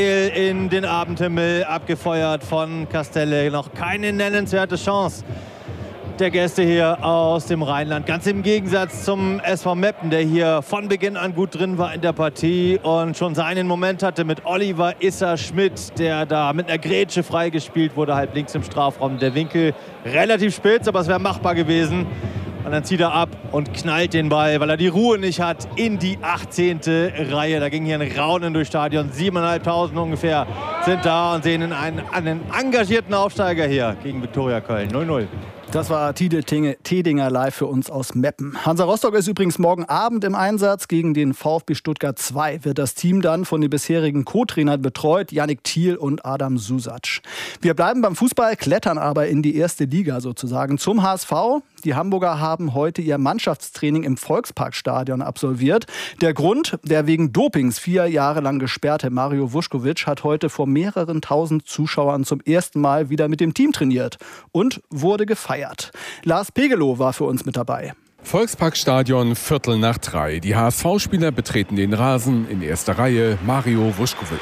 In den Abendhimmel, abgefeuert von Castelle. Noch keine nennenswerte Chance der Gäste hier aus dem Rheinland. Ganz im Gegensatz zum SV Meppen, der hier von Beginn an gut drin war in der Partie und schon seinen Moment hatte mit Oliver Isser-Schmidt, der da mit einer Grätsche freigespielt wurde, halb links im Strafraum. Der Winkel relativ spitz, aber es wäre machbar gewesen. Und dann zieht er ab und knallt den Ball, weil er die Ruhe nicht hat, in die 18. Reihe. Da ging hier ein Raunen durchs Stadion. 7.500 ungefähr sind da und sehen einen engagierten Aufsteiger hier gegen Viktoria Köln. 0-0. Das war Tide Tedinger live für uns aus Meppen. Hansa Rostock ist übrigens morgen Abend im Einsatz. Gegen den VfB Stuttgart 2 wird das Team dann von den bisherigen Co-Trainern betreut, Yannick Thiel und Adam Susac. Wir bleiben beim Fußball, klettern aber in die erste Liga sozusagen zum HSV. Die Hamburger haben heute ihr Mannschaftstraining im Volksparkstadion absolviert. Der Grund, der wegen Dopings 4 Jahre lang gesperrte Mario Vuskovic hat heute vor mehreren tausend Zuschauern zum ersten Mal wieder mit dem Team trainiert und wurde gefeiert. Lars Pegelow war für uns mit dabei. Volksparkstadion 2:45. Die HSV-Spieler betreten den Rasen, in erster Reihe Mario Vuskovic.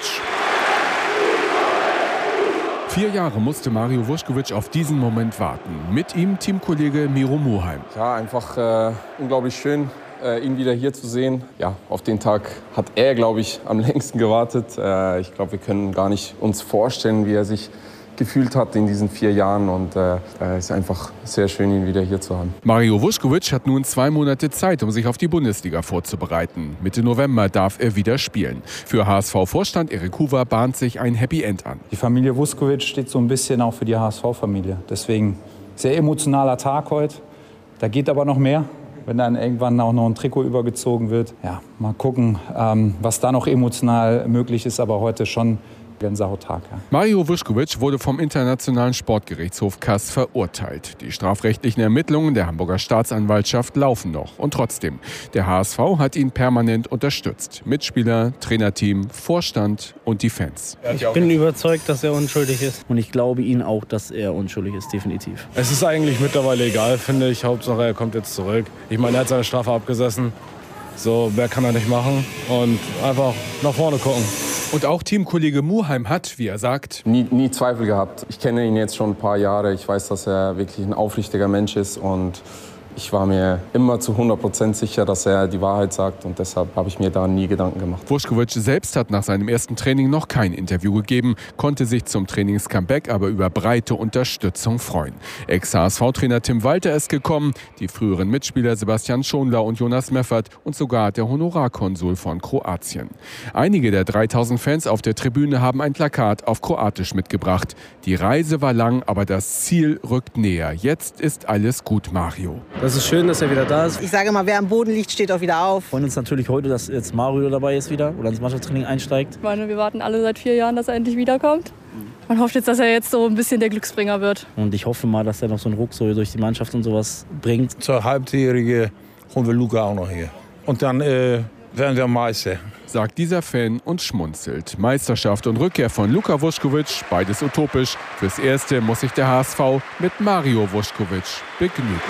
4 Jahre musste Mario Vuskovic auf diesen Moment warten. Mit ihm Teamkollege Miro Muheim. Ja, einfach unglaublich schön, ihn wieder hier zu sehen. Ja, auf den Tag hat er, glaube ich, am längsten gewartet. Ich glaube, wir können gar nicht uns vorstellen, wie er sich gefühlt hat in diesen 4 Jahren. Und es ist einfach sehr schön, ihn wieder hier zu haben. Mario Vuskovic hat nun 2 Monate Zeit, um sich auf die Bundesliga vorzubereiten. Mitte November darf er wieder spielen. Für HSV-Vorstand Erik Huber bahnt sich ein Happy End an. Die Familie Vuskovic steht so ein bisschen auch für die HSV-Familie. Deswegen sehr emotionaler Tag heute. Da geht aber noch mehr, wenn dann irgendwann auch noch ein Trikot übergezogen wird. Ja, mal gucken, was da noch emotional möglich ist, aber heute schon Gänsehaut-Tag. Ja. Mario Vuskovic wurde vom Internationalen Sportgerichtshof Kass verurteilt. Die strafrechtlichen Ermittlungen der Hamburger Staatsanwaltschaft laufen noch. Und trotzdem, der HSV hat ihn permanent unterstützt. Mitspieler, Trainerteam, Vorstand und die Fans. Ich bin überzeugt, dass er unschuldig ist. Und ich glaube Ihnen auch, dass er unschuldig ist, definitiv. Es ist eigentlich mittlerweile egal, finde ich. Hauptsache, er kommt jetzt zurück. Ich meine, er hat seine Strafe abgesessen. So, mehr kann er nicht machen. Und einfach nach vorne gucken. Und auch Teamkollege Muheim hat, wie er sagt, nie Zweifel gehabt. Ich kenne ihn jetzt schon ein paar Jahre. Ich weiß, dass er wirklich ein aufrichtiger Mensch ist. Und ich war mir immer zu 100% sicher, dass er die Wahrheit sagt. Und deshalb habe ich mir da nie Gedanken gemacht. Vuskovic selbst hat nach seinem ersten Training noch kein Interview gegeben, konnte sich zum Trainingscomeback aber über breite Unterstützung freuen. Ex-HSV-Trainer Tim Walter ist gekommen, die früheren Mitspieler Sebastian Schonlau und Jonas Meffert und sogar der Honorarkonsul von Kroatien. Einige der 3000 Fans auf der Tribüne haben ein Plakat auf Kroatisch mitgebracht. Die Reise war lang, aber das Ziel rückt näher. Jetzt ist alles gut, Mario. Es ist schön, dass er wieder da ist. Ich sage mal, wer am Boden liegt, steht auch wieder auf. Wir freuen uns natürlich heute, dass jetzt Mario dabei ist wieder oder ins Mannschaftstraining einsteigt. Ich meine, wir warten alle seit 4 Jahren, dass er endlich wiederkommt. Man hofft jetzt, dass er jetzt so ein bisschen der Glücksbringer wird. Und ich hoffe mal, dass er noch so einen Ruck so durch die Mannschaft und sowas bringt. Zur Halbjährige holen wir Luca auch noch hier. Und dann werden wir Meister. Sagt dieser Fan und schmunzelt. Meisterschaft und Rückkehr von Luka Vuskovic, beides utopisch. Fürs Erste muss sich der HSV mit Mario Vuskovic begnügen.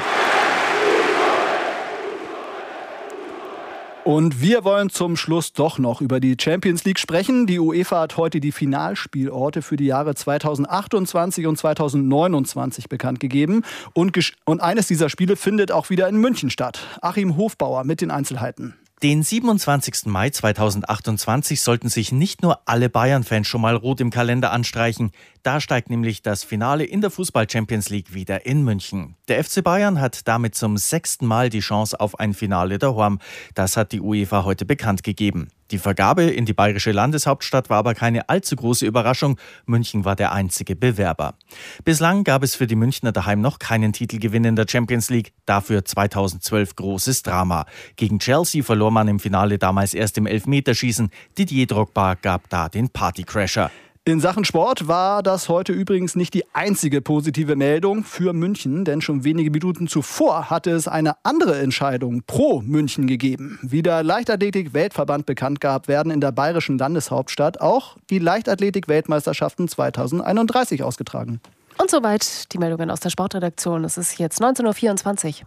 Und wir wollen zum Schluss doch noch über die Champions League sprechen. Die UEFA hat heute die Finalspielorte für die Jahre 2028 und 2029 bekannt gegeben. Und eines dieser Spiele findet auch wieder in München statt. Achim Hofbauer mit den Einzelheiten. Den 27. Mai 2028 sollten sich nicht nur alle Bayern-Fans schon mal rot im Kalender anstreichen. Da steigt nämlich das Finale in der Fußball-Champions League wieder in München. Der FC Bayern hat damit zum 6. Mal die Chance auf ein Finale daheim. Das hat die UEFA heute bekannt gegeben. Die Vergabe in die bayerische Landeshauptstadt war aber keine allzu große Überraschung. München war der einzige Bewerber. Bislang gab es für die Münchner daheim noch keinen Titelgewinn in der Champions League. Dafür 2012 großes Drama. Gegen Chelsea verlor man im Finale damals erst im Elfmeterschießen. Didier Drogba gab da den Partycrasher. In Sachen Sport war das heute übrigens nicht die einzige positive Meldung für München, denn schon wenige Minuten zuvor hatte es eine andere Entscheidung pro München gegeben. Wie der Leichtathletik-Weltverband bekannt gab, werden in der bayerischen Landeshauptstadt auch die Leichtathletik-Weltmeisterschaften 2031 ausgetragen. Und soweit die Meldungen aus der Sportredaktion. Es ist jetzt 19.24 Uhr.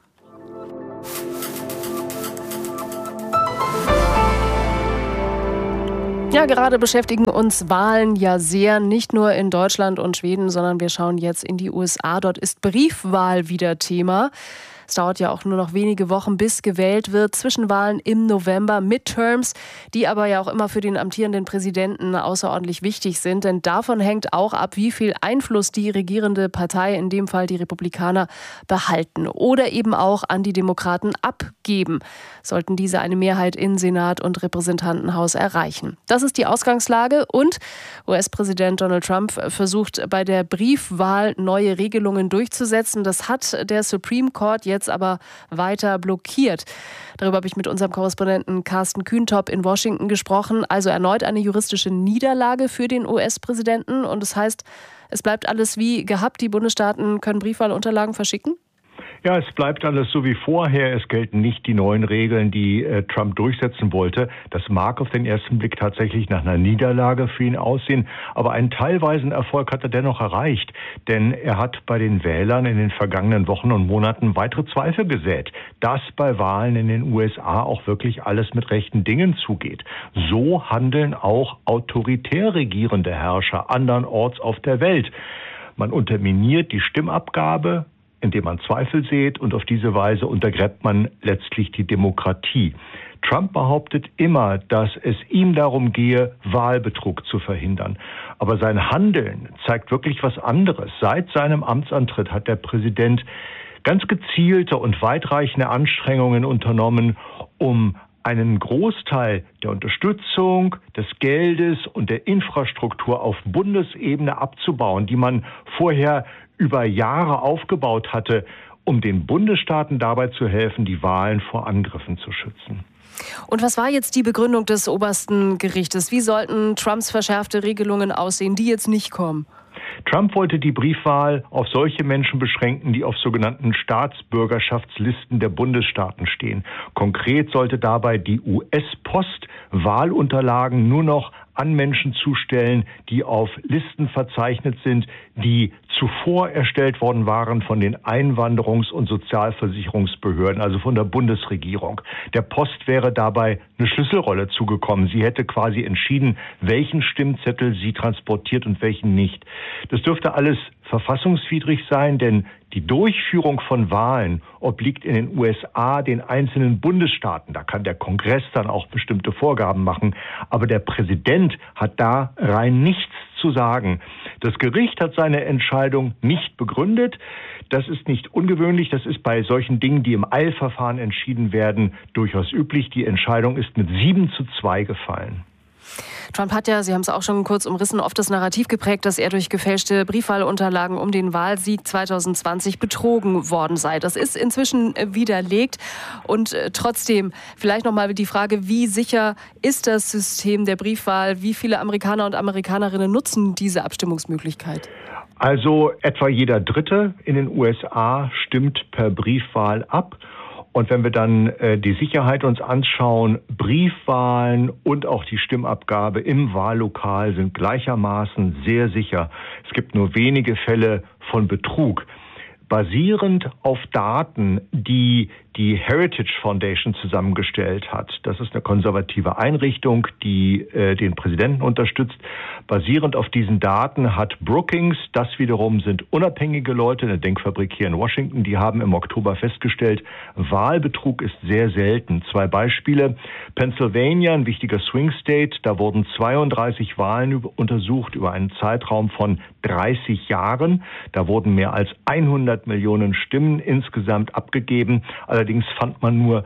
Ja, gerade beschäftigen uns Wahlen ja sehr, nicht nur in Deutschland und Schweden, sondern wir schauen jetzt in die USA. Dort ist Briefwahl wieder Thema. Es dauert ja auch nur noch wenige Wochen, bis gewählt wird. Zwischenwahlen im November, Midterms, die aber ja auch immer für den amtierenden Präsidenten außerordentlich wichtig sind. Denn davon hängt auch ab, wie viel Einfluss die regierende Partei, in dem Fall die Republikaner, behalten oder eben auch an die Demokraten abgeben, sollten diese eine Mehrheit in Senat und Repräsentantenhaus erreichen. Das ist die Ausgangslage und US-Präsident Donald Trump versucht bei der Briefwahl neue Regelungen durchzusetzen. Das hat der Supreme Court jetzt aber weiter blockiert. Darüber habe ich mit unserem Korrespondenten Carsten Kühntop in Washington gesprochen. Also erneut eine juristische Niederlage für den US-Präsidenten. Und das heißt, es bleibt alles wie gehabt. Die Bundesstaaten können Briefwahlunterlagen verschicken? Ja, es bleibt alles so wie vorher. Es gelten nicht die neuen Regeln, die Trump durchsetzen wollte. Das mag auf den ersten Blick tatsächlich nach einer Niederlage für ihn aussehen. Aber einen teilweisen Erfolg hat er dennoch erreicht. Denn er hat bei den Wählern in den vergangenen Wochen und Monaten weitere Zweifel gesät, dass bei Wahlen in den USA auch wirklich alles mit rechten Dingen zugeht. So handeln auch autoritär regierende Herrscher andernorts auf der Welt. Man unterminiert die Stimmabgabe, indem man Zweifel sät, und auf diese Weise untergräbt man letztlich die Demokratie. Trump behauptet immer, dass es ihm darum gehe, Wahlbetrug zu verhindern. Aber sein Handeln zeigt wirklich was anderes. Seit seinem Amtsantritt hat der Präsident ganz gezielte und weitreichende Anstrengungen unternommen, um einen Großteil der Unterstützung, des Geldes und der Infrastruktur auf Bundesebene abzubauen, die man vorher über Jahre aufgebaut hatte, um den Bundesstaaten dabei zu helfen, die Wahlen vor Angriffen zu schützen. Und was war jetzt die Begründung des obersten Gerichtes? Wie sollten Trumps verschärfte Regelungen aussehen, die jetzt nicht kommen? Trump wollte die Briefwahl auf solche Menschen beschränken, die auf sogenannten Staatsbürgerschaftslisten der Bundesstaaten stehen. Konkret sollte dabei die US-Post Wahlunterlagen nur noch an Menschen zustellen, die auf Listen verzeichnet sind, die zuvor erstellt worden waren von den Einwanderungs- und Sozialversicherungsbehörden, also von der Bundesregierung. Der Post wäre dabei eine Schlüsselrolle zugekommen. Sie hätte quasi entschieden, welchen Stimmzettel sie transportiert und welchen nicht. Das dürfte alles verfassungswidrig sein, denn die Durchführung von Wahlen obliegt in den USA den einzelnen Bundesstaaten. Da kann der Kongress dann auch bestimmte Vorgaben machen. Aber der Präsident hat da rein nichts zu sagen. Das Gericht hat seine Entscheidung nicht begründet. Das ist nicht ungewöhnlich. Das ist bei solchen Dingen, die im Eilverfahren entschieden werden, durchaus üblich. Die Entscheidung ist mit 7:2 gefallen. Trump hat ja, Sie haben es auch schon kurz umrissen, oft das Narrativ geprägt, dass er durch gefälschte Briefwahlunterlagen um den Wahlsieg 2020 betrogen worden sei. Das ist inzwischen widerlegt. Und trotzdem vielleicht noch mal die Frage, wie sicher ist das System der Briefwahl? Wie viele Amerikaner und Amerikanerinnen nutzen diese Abstimmungsmöglichkeit? Also etwa jeder Dritte in den USA stimmt per Briefwahl ab. Und wenn wir dann die Sicherheit uns anschauen, Briefwahlen und auch die Stimmabgabe im Wahllokal sind gleichermaßen sehr sicher. Es gibt nur wenige Fälle von Betrug. Basierend auf Daten, die die Heritage Foundation zusammengestellt hat. Das ist eine konservative Einrichtung, die den Präsidenten unterstützt. Basierend auf diesen Daten hat Brookings, das wiederum sind unabhängige Leute, eine Denkfabrik hier in Washington, die haben im Oktober festgestellt, Wahlbetrug ist sehr selten. 2 Beispiele. Pennsylvania, ein wichtiger Swing State, da wurden 32 Wahlen untersucht über einen Zeitraum von 30 Jahren. Da wurden mehr als 100 Millionen Stimmen insgesamt abgegeben. Allerdings fand man nur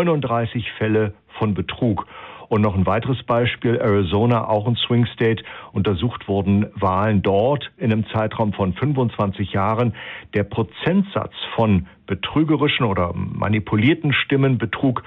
39 Fälle von Betrug. Und noch ein weiteres Beispiel, Arizona, auch ein Swing State. Untersucht wurden Wahlen dort in einem Zeitraum von 25 Jahren. Der Prozentsatz von betrügerischen oder manipulierten Stimmen betrug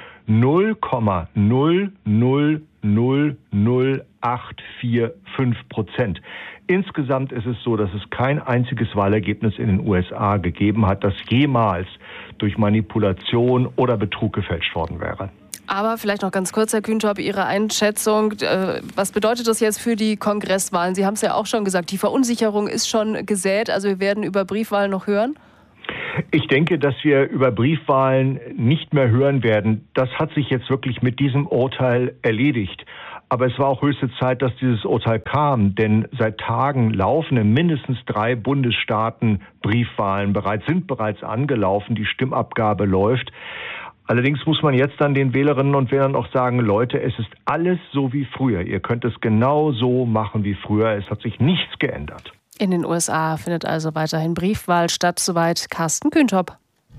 0,0000845%. Insgesamt ist es so, dass es kein einziges Wahlergebnis in den USA gegeben hat, das jemals durch Manipulation oder Betrug gefälscht worden wäre. Aber vielleicht noch ganz kurz, Herr Kühntop, Ihre Einschätzung. Was bedeutet das jetzt für die Kongresswahlen? Sie haben es ja auch schon gesagt, die Verunsicherung ist schon gesät. Also wir werden über Briefwahlen noch hören? Ich denke, dass wir über Briefwahlen nicht mehr hören werden. Das hat sich jetzt wirklich mit diesem Urteil erledigt. Aber es war auch höchste Zeit, dass dieses Urteil kam, denn seit Tagen laufen in mindestens 3 Bundesstaaten Briefwahlen sind bereits angelaufen, die Stimmabgabe läuft. Allerdings muss man jetzt dann den Wählerinnen und Wählern auch sagen, Leute, es ist alles so wie früher. Ihr könnt es genau so machen wie früher. Es hat sich nichts geändert. In den USA findet also weiterhin Briefwahl statt. Soweit Carsten Kühntop.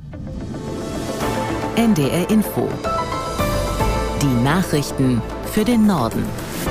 NDR Info. Die Nachrichten für den Norden.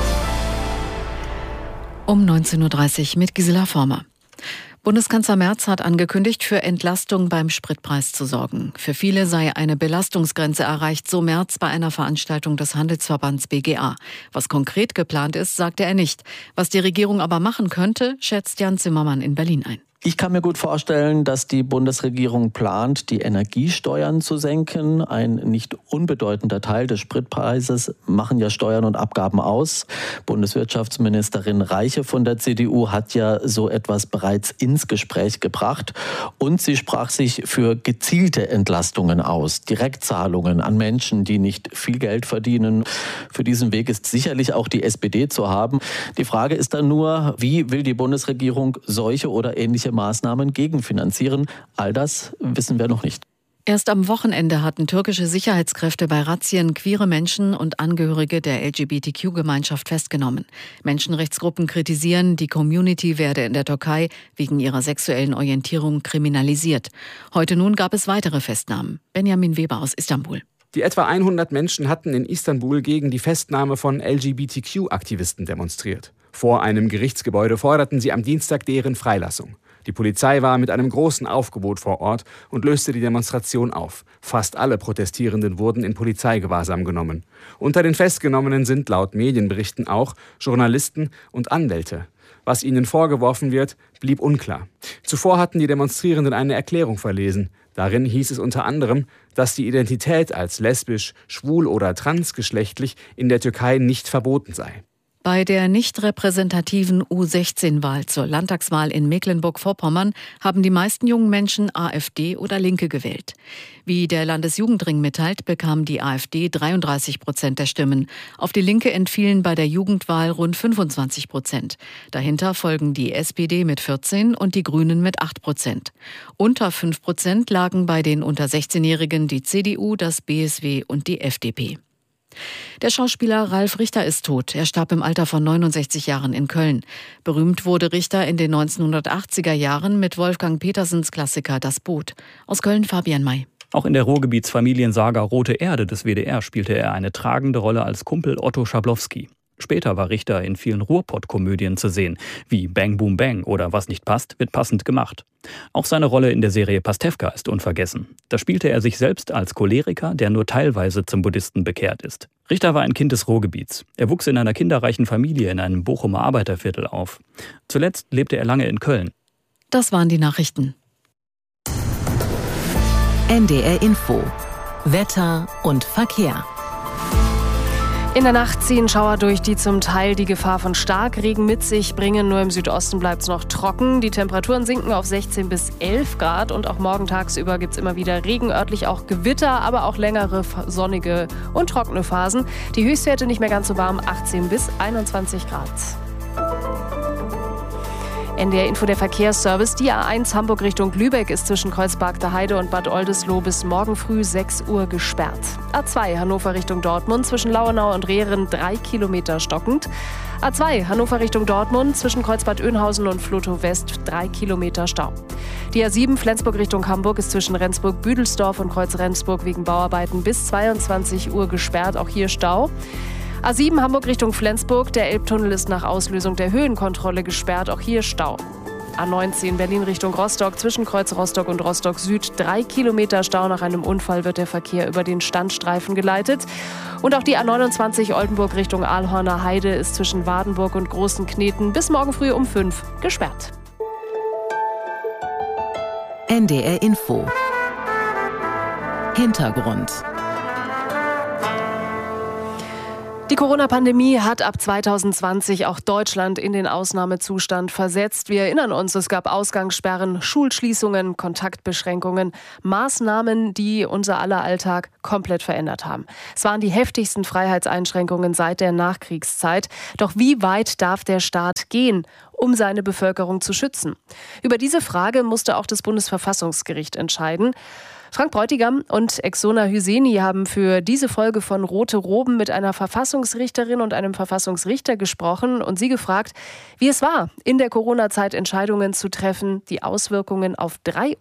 Um 19.30 Uhr mit Gisela Former. Bundeskanzler Merz hat angekündigt, für Entlastung beim Spritpreis zu sorgen. Für viele sei eine Belastungsgrenze erreicht, so Merz bei einer Veranstaltung des Handelsverbands BGA. Was konkret geplant ist, sagte er nicht. Was die Regierung aber machen könnte, schätzt Jan Zimmermann in Berlin ein. Ich kann mir gut vorstellen, dass die Bundesregierung plant, die Energiesteuern zu senken. Ein nicht unbedeutender Teil des Spritpreises machen ja Steuern und Abgaben aus. Bundeswirtschaftsministerin Reiche von der CDU hat ja so etwas bereits ins Gespräch gebracht. Und sie sprach sich für gezielte Entlastungen aus. Direktzahlungen an Menschen, die nicht viel Geld verdienen. Für diesen Weg ist sicherlich auch die SPD zu haben. Die Frage ist dann nur, wie will die Bundesregierung solche oder ähnliche Maßnahmen gegenfinanzieren? All das wissen wir noch nicht. Erst am Wochenende hatten türkische Sicherheitskräfte bei Razzien queere Menschen und Angehörige der LGBTQ-Gemeinschaft festgenommen. Menschenrechtsgruppen kritisieren, die Community werde in der Türkei wegen ihrer sexuellen Orientierung kriminalisiert. Heute nun gab es weitere Festnahmen. Benjamin Weber aus Istanbul. Die etwa 100 Menschen hatten in Istanbul gegen die Festnahme von LGBTQ-Aktivisten demonstriert. Vor einem Gerichtsgebäude forderten sie am Dienstag deren Freilassung. Die Polizei war mit einem großen Aufgebot vor Ort und löste die Demonstration auf. Fast alle Protestierenden wurden in Polizeigewahrsam genommen. Unter den Festgenommenen sind laut Medienberichten auch Journalisten und Anwälte. Was ihnen vorgeworfen wird, blieb unklar. Zuvor hatten die Demonstrierenden eine Erklärung verlesen. Darin hieß es unter anderem, dass die Identität als lesbisch, schwul oder transgeschlechtlich in der Türkei nicht verboten sei. Bei der nicht repräsentativen U16-Wahl zur Landtagswahl in Mecklenburg-Vorpommern haben die meisten jungen Menschen AfD oder Linke gewählt. Wie der Landesjugendring mitteilt, bekam die AfD 33% der Stimmen. Auf die Linke entfielen bei der Jugendwahl rund 25%. Dahinter folgen die SPD mit 14% und die Grünen mit 8%. Unter 5% lagen bei den unter 16-Jährigen die CDU, das BSW und die FDP. Der Schauspieler Ralf Richter ist tot. Er starb im Alter von 69 Jahren in Köln. Berühmt wurde Richter in den 1980er Jahren mit Wolfgang Petersens Klassiker Das Boot. Aus Köln Fabian May. Auch in der Ruhrgebietsfamiliensaga Rote Erde des WDR spielte er eine tragende Rolle als Kumpel Otto Schablowski. Später war Richter in vielen Ruhrpott-Komödien zu sehen, wie Bang Boom Bang oder Was nicht passt, wird passend gemacht. Auch seine Rolle in der Serie Pastewka ist unvergessen. Da spielte er sich selbst als Choleriker, der nur teilweise zum Buddhisten bekehrt ist. Richter war ein Kind des Ruhrgebiets. Er wuchs in einer kinderreichen Familie in einem Bochumer Arbeiterviertel auf. Zuletzt lebte er lange in Köln. Das waren die Nachrichten. NDR Info. Wetter und Verkehr. In der Nacht ziehen Schauer durch, die zum Teil die Gefahr von Starkregen mit sich bringen. Nur im Südosten bleibt es noch trocken. Die Temperaturen sinken auf 16 bis 11 Grad. Und auch morgen tagsüber gibt es immer wieder Regen, örtlich auch Gewitter, aber auch längere sonnige und trockene Phasen. Die Höchstwerte nicht mehr ganz so warm, 18 bis 21 Grad. NDR Info, der Verkehrsservice. Die A1 Hamburg Richtung Lübeck ist zwischen Kreuzberg Heide und Bad Oldesloe bis morgen früh 6 Uhr gesperrt. A2 Hannover Richtung Dortmund zwischen Lauenau und Rehren 3 Kilometer stockend. A2 Hannover Richtung Dortmund zwischen Kreuzbad Oeynhausen und Flotow West 3 Kilometer Stau. Die A7 Flensburg Richtung Hamburg ist zwischen Rendsburg-Büdelsdorf und Kreuz Rendsburg wegen Bauarbeiten bis 22 Uhr gesperrt. Auch hier Stau. A7 Hamburg Richtung Flensburg. Der Elbtunnel ist nach Auslösung der Höhenkontrolle gesperrt. Auch hier Stau. A19 Berlin Richtung Rostock. Zwischen Kreuz Rostock und Rostock Süd 3 Kilometer Stau. Nach einem Unfall wird der Verkehr über den Standstreifen geleitet. Und auch die A29 Oldenburg Richtung Aalhorner Heide ist zwischen Wadenburg und Großen Kneten bis morgen früh um 5 gesperrt. NDR Info. Hintergrund. Die Corona-Pandemie hat ab 2020 auch Deutschland in den Ausnahmezustand versetzt. Wir erinnern uns, es gab Ausgangssperren, Schulschließungen, Kontaktbeschränkungen, Maßnahmen, die unser aller Alltag komplett verändert haben. Es waren die heftigsten Freiheitseinschränkungen seit der Nachkriegszeit. Doch wie weit darf der Staat gehen, um seine Bevölkerung zu schützen? Über diese Frage musste auch das Bundesverfassungsgericht entscheiden. Frank Bräutigam und Exona Hüseni haben für diese Folge von Rote Roben mit einer Verfassungsrichterin und einem Verfassungsrichter gesprochen und sie gefragt, wie es war, in der Corona-Zeit Entscheidungen zu treffen, die Auswirkungen auf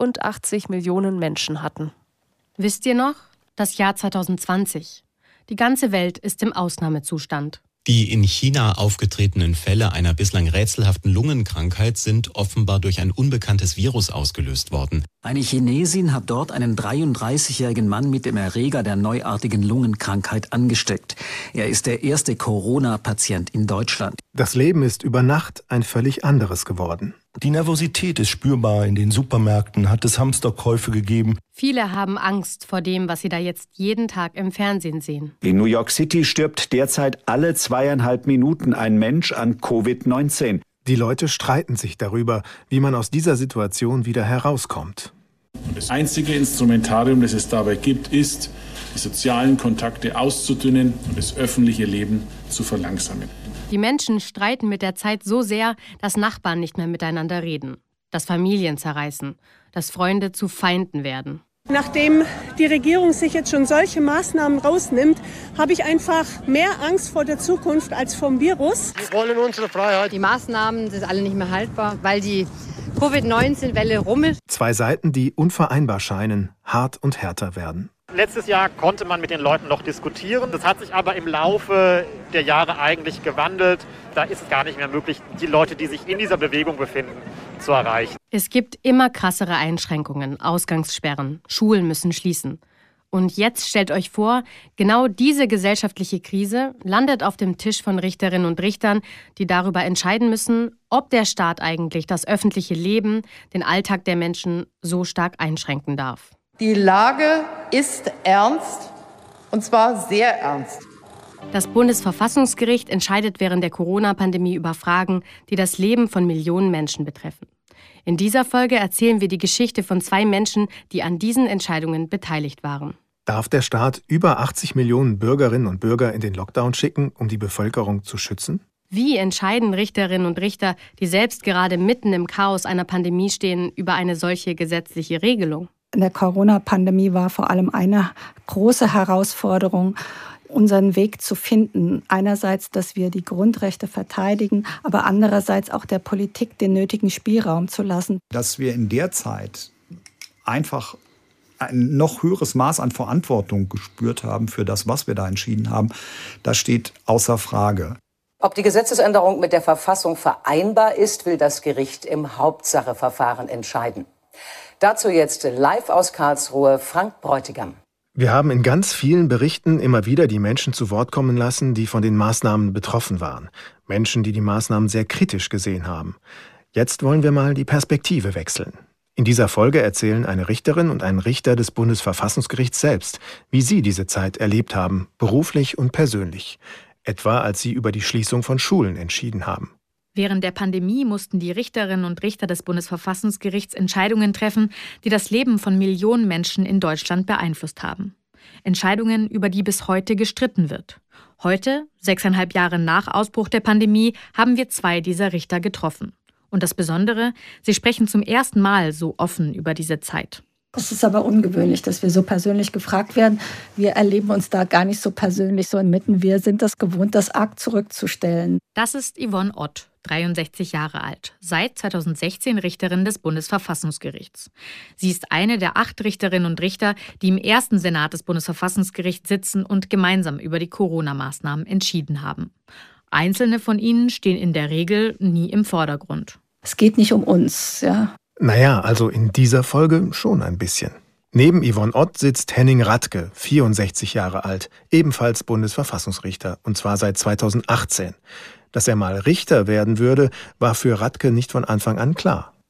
83 Millionen Menschen hatten. Wisst ihr noch? Das Jahr 2020. Die ganze Welt ist im Ausnahmezustand. Die in China aufgetretenen Fälle einer bislang rätselhaften Lungenkrankheit sind offenbar durch ein unbekanntes Virus ausgelöst worden. Eine Chinesin hat dort einen 33-jährigen Mann mit dem Erreger der neuartigen Lungenkrankheit angesteckt. Er ist der erste Corona-Patient in Deutschland. Das Leben ist über Nacht ein völlig anderes geworden. Die Nervosität ist spürbar. In den Supermärkten hat es Hamsterkäufe gegeben. Viele haben Angst vor dem, was sie da jetzt jeden Tag im Fernsehen sehen. In New York City stirbt derzeit alle 2,5 Minuten ein Mensch an Covid-19. Die Leute streiten sich darüber, wie man aus dieser Situation wieder herauskommt. Das einzige Instrumentarium, das es dabei gibt, ist, die sozialen Kontakte auszudünnen und das öffentliche Leben zu verlangsamen. Die Menschen streiten mit der Zeit so sehr, dass Nachbarn nicht mehr miteinander reden, dass Familien zerreißen, dass Freunde zu Feinden werden. Nachdem die Regierung sich jetzt schon solche Maßnahmen rausnimmt, habe ich einfach mehr Angst vor der Zukunft als vom Virus. Wir wollen unsere Freiheit. Die Maßnahmen sind alle nicht mehr haltbar, weil die Covid-19-Welle rum ist. Zwei Seiten, die unvereinbar scheinen, hart und härter werden. Letztes Jahr konnte man mit den Leuten noch diskutieren. Das hat sich aber im Laufe der Jahre eigentlich gewandelt. Da ist es gar nicht mehr möglich, die Leute, die sich in dieser Bewegung befinden, zu erreichen. Es gibt immer krassere Einschränkungen, Ausgangssperren, Schulen müssen schließen. Und jetzt stellt euch vor, genau diese gesellschaftliche Krise landet auf dem Tisch von Richterinnen und Richtern, die darüber entscheiden müssen, ob der Staat eigentlich das öffentliche Leben, den Alltag der Menschen so stark einschränken darf. Die Lage ist ernst, und zwar sehr ernst. Das Bundesverfassungsgericht entscheidet während der Corona-Pandemie über Fragen, die das Leben von Millionen Menschen betreffen. In dieser Folge erzählen wir die Geschichte von zwei Menschen, die an diesen Entscheidungen beteiligt waren. Darf der Staat über 80 Millionen Bürgerinnen und Bürger in den Lockdown schicken, um die Bevölkerung zu schützen? Wie entscheiden Richterinnen und Richter, die selbst gerade mitten im Chaos einer Pandemie stehen, über eine solche gesetzliche Regelung? In der Corona-Pandemie war vor allem eine große Herausforderung, unseren Weg zu finden. Einerseits, dass wir die Grundrechte verteidigen, aber andererseits auch der Politik den nötigen Spielraum zu lassen. Dass wir in der Zeit einfach ein noch höheres Maß an Verantwortung gespürt haben für das, was wir da entschieden haben, das steht außer Frage. Ob die Gesetzesänderung mit der Verfassung vereinbar ist, will das Gericht im Hauptsacheverfahren entscheiden. Dazu jetzt live aus Karlsruhe Frank Bräutigam. Wir haben in ganz vielen Berichten immer wieder die Menschen zu Wort kommen lassen, die von den Maßnahmen betroffen waren. Menschen, die die Maßnahmen sehr kritisch gesehen haben. Jetzt wollen wir mal die Perspektive wechseln. In dieser Folge erzählen eine Richterin und ein Richter des Bundesverfassungsgerichts selbst, wie sie diese Zeit erlebt haben, beruflich und persönlich. Etwa als sie über die Schließung von Schulen entschieden haben. Während der Pandemie mussten die Richterinnen und Richter des Bundesverfassungsgerichts Entscheidungen treffen, die das Leben von Millionen Menschen in Deutschland beeinflusst haben. Entscheidungen, über die bis heute gestritten wird. Heute, 6,5 Jahre nach Ausbruch der Pandemie, haben wir 2 dieser Richter getroffen. Und das Besondere, sie sprechen zum ersten Mal so offen über diese Zeit. Es ist aber ungewöhnlich, dass wir so persönlich gefragt werden. Wir erleben uns da gar nicht so persönlich so inmitten. Wir sind das gewohnt, das arg zurückzustellen. Das ist Yvonne Ott, 63 Jahre alt, seit 2016 Richterin des Bundesverfassungsgerichts. Sie ist eine der 8 Richterinnen und Richter, die im ersten Senat des Bundesverfassungsgerichts sitzen und gemeinsam über die Corona-Maßnahmen entschieden haben. Einzelne von ihnen stehen in der Regel nie im Vordergrund. Es geht nicht um uns, ja. Naja, also in dieser Folge schon ein bisschen. Neben Yvonne Ott sitzt Henning Radke, 64 Jahre alt, ebenfalls Bundesverfassungsrichter, und zwar seit 2018. Dass er mal Richter werden würde, war für Radke nicht von Anfang an klar.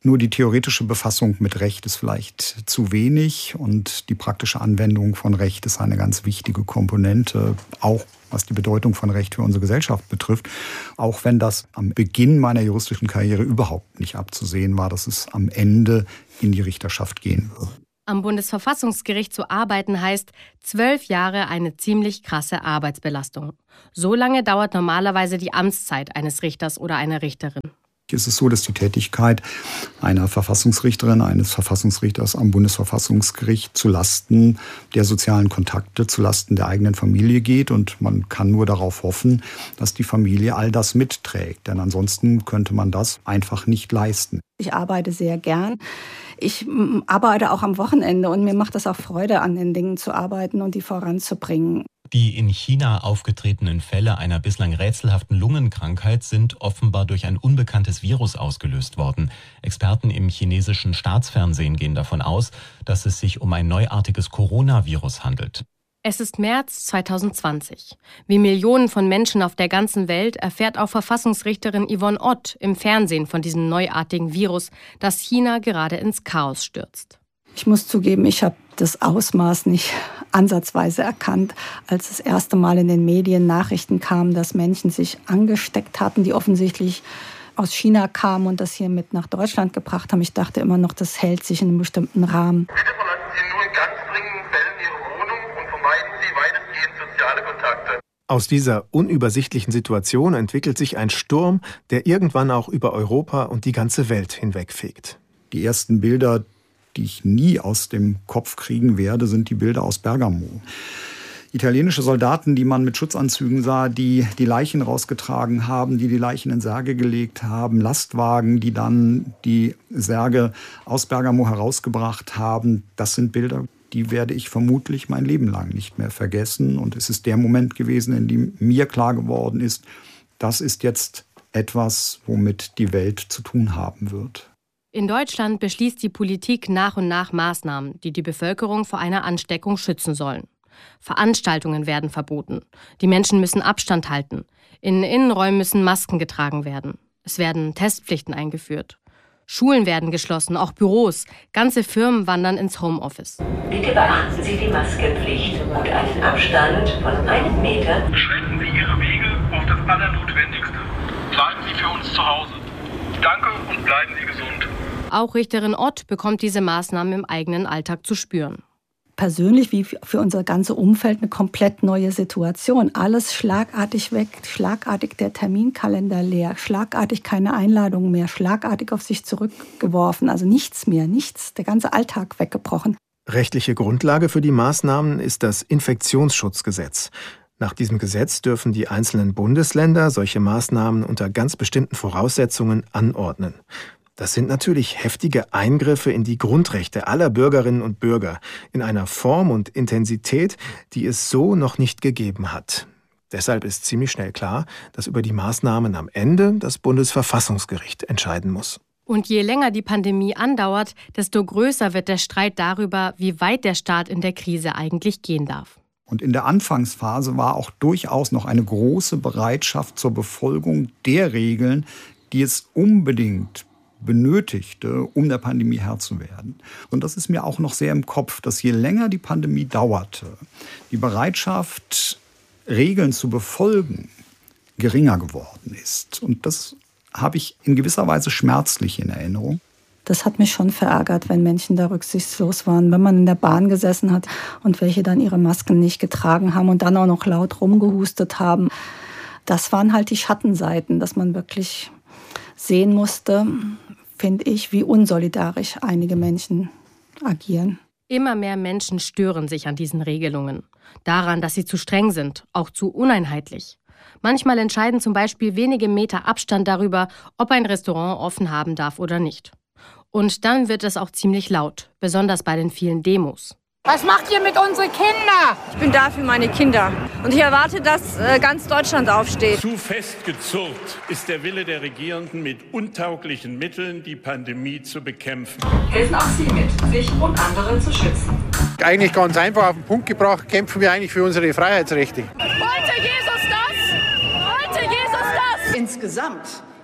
Nur die theoretische Befassung mit Recht ist vielleicht zu wenig und die praktische Anwendung von Recht ist eine ganz wichtige Komponente, auch was die Bedeutung von Recht für unsere Gesellschaft betrifft. Auch wenn das am Beginn meiner juristischen Karriere überhaupt nicht abzusehen war, dass es am Ende in die Richterschaft gehen wird. Am Bundesverfassungsgericht zu arbeiten heißt 12 Jahre eine ziemlich krasse Arbeitsbelastung. So lange dauert normalerweise die Amtszeit eines Richters oder einer Richterin. Es ist so, dass die Tätigkeit einer Verfassungsrichterin, eines Verfassungsrichters am Bundesverfassungsgericht zulasten der sozialen Kontakte, zulasten der eigenen Familie geht. Und man kann nur darauf hoffen, dass die Familie all das mitträgt. Denn ansonsten könnte man das einfach nicht leisten. Ich arbeite sehr gern. Ich arbeite auch am Wochenende und mir macht es auch Freude, an den Dingen zu arbeiten und die voranzubringen. Die in China aufgetretenen Fälle einer bislang rätselhaften Lungenkrankheit sind offenbar durch ein unbekanntes Virus ausgelöst worden. Experten im chinesischen Staatsfernsehen gehen davon aus, dass es sich um ein neuartiges Coronavirus handelt. Es ist März 2020. Wie Millionen von Menschen auf der ganzen Welt erfährt auch Verfassungsrichterin Yvonne Ott im Fernsehen von diesem neuartigen Virus, das China gerade ins Chaos stürzt. Ich muss zugeben, ich habe das Ausmaß nicht ansatzweise erkannt, als das erste Mal in den Medien Nachrichten kamen, dass Menschen sich angesteckt hatten, die offensichtlich aus China kamen und das hier mit nach Deutschland gebracht haben. Ich dachte immer noch, das hält sich in einem bestimmten Rahmen. Bitte verlassen Sie nur in ganz dringenden Fällen Ihre Wohnung und vermeiden Sie weitestgehend soziale Kontakte. Aus dieser unübersichtlichen Situation entwickelt sich ein Sturm, der irgendwann auch über Europa und die ganze Welt hinwegfegt. Die ersten Bilder, die ich nie aus dem Kopf kriegen werde, sind die Bilder aus Bergamo. Italienische Soldaten, die man mit Schutzanzügen sah, die die Leichen rausgetragen haben, die Leichen in Särge gelegt haben, Lastwagen, die dann die Särge aus Bergamo herausgebracht haben. Das sind Bilder, die werde ich vermutlich mein Leben lang nicht mehr vergessen. Und es ist der Moment gewesen, in dem mir klar geworden ist, das ist jetzt etwas, womit die Welt zu tun haben wird. In Deutschland beschließt die Politik nach und nach Maßnahmen, die die Bevölkerung vor einer Ansteckung schützen sollen. Veranstaltungen werden verboten. Die Menschen müssen Abstand halten. In Innenräumen müssen Masken getragen werden. Es werden Testpflichten eingeführt. Schulen werden geschlossen, auch Büros. Ganze Firmen wandern ins Homeoffice. Bitte beachten Sie die Maskenpflicht und einen Abstand von 1 Meter. Beschränken Sie Ihre Wege auf das Allernotwendigste. Bleiben Sie für uns zu Hause. Danke und bleiben Sie gesund. Auch Richterin Ott bekommt diese Maßnahmen im eigenen Alltag zu spüren. Persönlich wie für unser ganzes Umfeld eine komplett neue Situation. Alles schlagartig weg, schlagartig der Terminkalender leer, schlagartig keine Einladungen mehr, schlagartig auf sich zurückgeworfen. Also nichts mehr, nichts, der ganze Alltag weggebrochen. Rechtliche Grundlage für die Maßnahmen ist das Infektionsschutzgesetz. Nach diesem Gesetz dürfen die einzelnen Bundesländer solche Maßnahmen unter ganz bestimmten Voraussetzungen anordnen. Das sind natürlich heftige Eingriffe in die Grundrechte aller Bürgerinnen und Bürger in einer Form und Intensität, die es so noch nicht gegeben hat. Deshalb ist ziemlich schnell klar, dass über die Maßnahmen am Ende das Bundesverfassungsgericht entscheiden muss. Und je länger die Pandemie andauert, desto größer wird der Streit darüber, wie weit der Staat in der Krise eigentlich gehen darf. Und in der Anfangsphase war auch durchaus noch eine große Bereitschaft zur Befolgung der Regeln, die es unbedingt benötigte, um der Pandemie Herr zu werden. Und das ist mir auch noch sehr im Kopf, dass je länger die Pandemie dauerte, die Bereitschaft, Regeln zu befolgen, geringer geworden ist. Und das habe ich in gewisser Weise schmerzlich in Erinnerung. Das hat mich schon verärgert, wenn Menschen da rücksichtslos waren. Wenn man in der Bahn gesessen hat und welche dann ihre Masken nicht getragen haben und dann auch noch laut rumgehustet haben. Das waren halt die Schattenseiten, dass man wirklich sehen musste, finde ich, wie unsolidarisch einige Menschen agieren. Immer mehr Menschen stören sich an diesen Regelungen. Daran, dass sie zu streng sind, auch zu uneinheitlich. Manchmal entscheiden zum Beispiel wenige Meter Abstand darüber, ob ein Restaurant offen haben darf oder nicht. Und dann wird es auch ziemlich laut, besonders bei den vielen Demos. Was macht ihr mit unseren Kindern? Ich bin da für meine Kinder. Und ich erwarte, dass ganz Deutschland aufsteht. Zu fest gezurrt ist der Wille der Regierenden, mit untauglichen Mitteln die Pandemie zu bekämpfen. Helfen auch Sie mit, sich und andere zu schützen. Eigentlich ganz einfach auf den Punkt gebracht, kämpfen wir eigentlich für unsere Freiheitsrechte. Wollte Jesus das? Wollte Jesus das? Insgesamt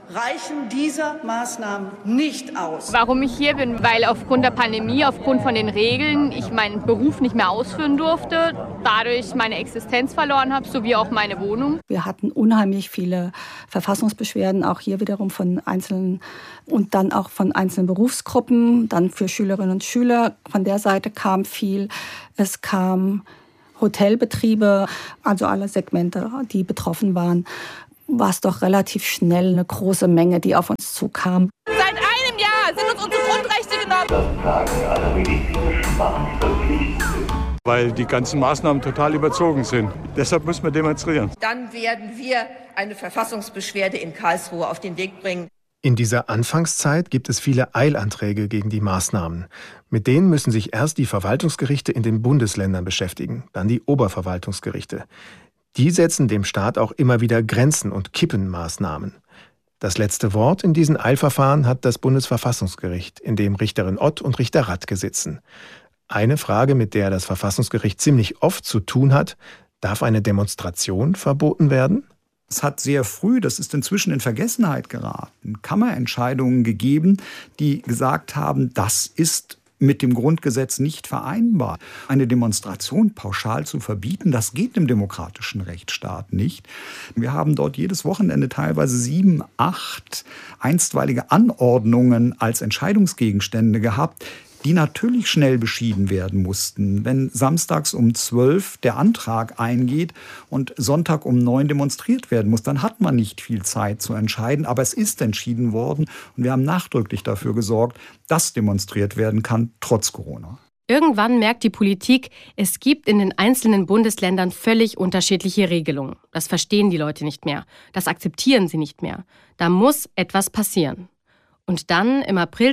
reichen diese Maßnahmen nicht aus. Warum ich hier bin? Weil aufgrund der Pandemie, aufgrund von den Regeln, ich meinen Beruf nicht mehr ausführen durfte, dadurch meine Existenz verloren habe, sowie auch meine Wohnung. Wir hatten unheimlich viele Verfassungsbeschwerden, auch hier wiederum von Einzelnen und dann auch von einzelnen Berufsgruppen, dann für Schülerinnen und Schüler. Von der Seite kam viel. Es kam Hotelbetriebe, also alle Segmente, die betroffen waren. War es doch relativ schnell eine große Menge, die auf uns zukam. Seit einem Jahr sind uns unsere Grundrechte genommen. Das Tragen aller medizinischen Masken verpflichtend sind. Weil die ganzen Maßnahmen total überzogen sind. Deshalb müssen wir demonstrieren. Dann werden wir eine Verfassungsbeschwerde in Karlsruhe auf den Weg bringen. In dieser Anfangszeit gibt es viele Eilanträge gegen die Maßnahmen. Mit denen müssen sich erst die Verwaltungsgerichte in den Bundesländern beschäftigen, dann die Oberverwaltungsgerichte. Die setzen dem Staat auch immer wieder Grenzen und kippen Maßnahmen. Das letzte Wort in diesen Eilverfahren hat das Bundesverfassungsgericht, in dem Richterin Ott und Richter Radke sitzen. Eine Frage, mit der das Verfassungsgericht ziemlich oft zu tun hat: Darf eine Demonstration verboten werden? Es hat sehr früh, das ist inzwischen in Vergessenheit geraten, Kammerentscheidungen gegeben, die gesagt haben, das ist mit dem Grundgesetz nicht vereinbar. Eine Demonstration pauschal zu verbieten, das geht im demokratischen Rechtsstaat nicht. Wir haben dort jedes Wochenende teilweise 7, 8 einstweilige Anordnungen als Entscheidungsgegenstände gehabt, die natürlich schnell beschieden werden mussten. Wenn samstags um 12 der Antrag eingeht und Sonntag um 9 demonstriert werden muss, dann hat man nicht viel Zeit zu entscheiden. Aber es ist entschieden worden und wir haben nachdrücklich dafür gesorgt, dass demonstriert werden kann, trotz Corona. Irgendwann merkt die Politik, es gibt in den einzelnen Bundesländern völlig unterschiedliche Regelungen. Das verstehen die Leute nicht mehr. Das akzeptieren sie nicht mehr. Da muss etwas passieren. Und dann, im April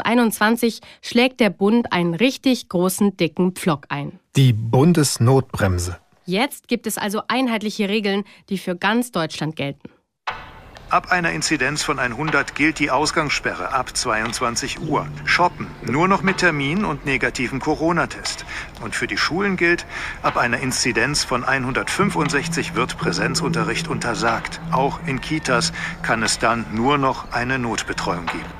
2021, schlägt der Bund einen richtig großen, dicken Pflock ein. Die Bundesnotbremse. Jetzt gibt es also einheitliche Regeln, die für ganz Deutschland gelten. Ab einer Inzidenz von 100 gilt die Ausgangssperre ab 22 Uhr. Shoppen nur noch mit Termin und negativem Corona-Test. Und für die Schulen gilt, ab einer Inzidenz von 165 wird Präsenzunterricht untersagt. Auch in Kitas kann es dann nur noch eine Notbetreuung geben.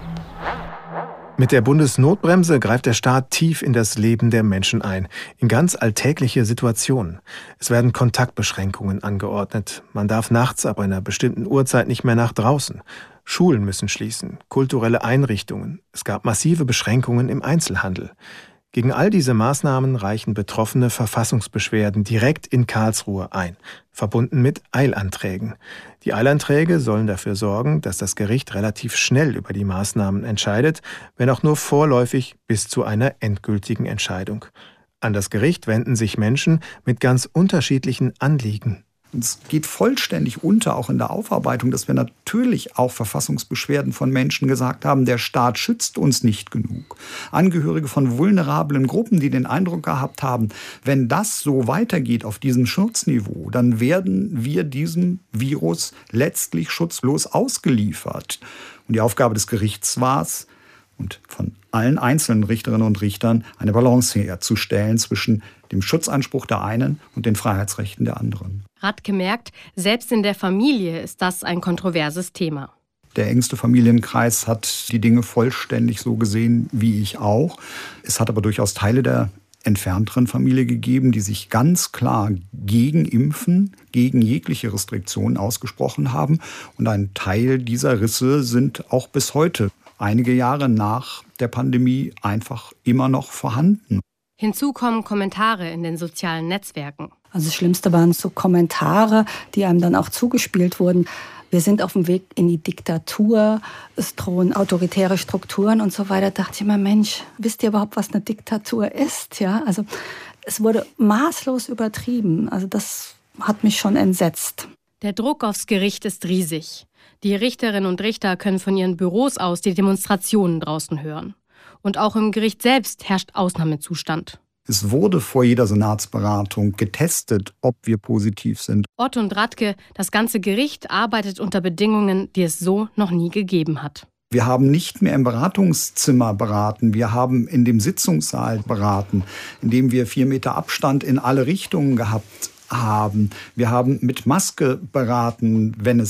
Mit der Bundesnotbremse greift der Staat tief in das Leben der Menschen ein, in ganz alltägliche Situationen. Es werden Kontaktbeschränkungen angeordnet. Man darf nachts ab einer bestimmten Uhrzeit nicht mehr nach draußen. Schulen müssen schließen, kulturelle Einrichtungen. Es gab massive Beschränkungen im Einzelhandel. Gegen all diese Maßnahmen reichen Betroffene Verfassungsbeschwerden direkt in Karlsruhe ein, verbunden mit Eilanträgen. Die Eilanträge sollen dafür sorgen, dass das Gericht relativ schnell über die Maßnahmen entscheidet, wenn auch nur vorläufig bis zu einer endgültigen Entscheidung. An das Gericht wenden sich Menschen mit ganz unterschiedlichen Anliegen. Es geht vollständig unter, auch in der Aufarbeitung, dass wir natürlich auch Verfassungsbeschwerden von Menschen gesagt haben, der Staat schützt uns nicht genug. Angehörige von vulnerablen Gruppen, die den Eindruck gehabt haben, wenn das so weitergeht auf diesem Schutzniveau, dann werden wir diesem Virus letztlich schutzlos ausgeliefert. Und die Aufgabe des Gerichts war es, und von allen einzelnen Richterinnen und Richtern eine Balance herzustellen zwischen dem Schutzanspruch der einen und den Freiheitsrechten der anderen. Radke merkt, selbst in der Familie ist das ein kontroverses Thema. Der engste Familienkreis hat die Dinge vollständig so gesehen wie ich auch. Es hat aber durchaus Teile der entfernteren Familie gegeben, die sich ganz klar gegen Impfen, gegen jegliche Restriktionen ausgesprochen haben. Und ein Teil dieser Risse sind auch bis heute, einige Jahre nach der Pandemie, einfach immer noch vorhanden. Hinzu kommen Kommentare in den sozialen Netzwerken. Also das Schlimmste waren so Kommentare, die einem dann auch zugespielt wurden. Wir sind auf dem Weg in die Diktatur, es drohen autoritäre Strukturen und so weiter. Da dachte ich mir, Mensch, wisst ihr überhaupt, was eine Diktatur ist? Ja, also es wurde maßlos übertrieben. Also das hat mich schon entsetzt. Der Druck aufs Gericht ist riesig. Die Richterinnen und Richter können von ihren Büros aus die Demonstrationen draußen hören. Und auch im Gericht selbst herrscht Ausnahmezustand. Es wurde vor jeder Senatsberatung getestet, ob wir positiv sind. Ott und Radke, das ganze Gericht arbeitet unter Bedingungen, die es so noch nie gegeben hat. Wir haben nicht mehr im Beratungszimmer beraten, wir haben in dem Sitzungssaal beraten, in dem wir 4 Meter Abstand in alle Richtungen gehabt haben. Wir haben mit Maske beraten, wenn es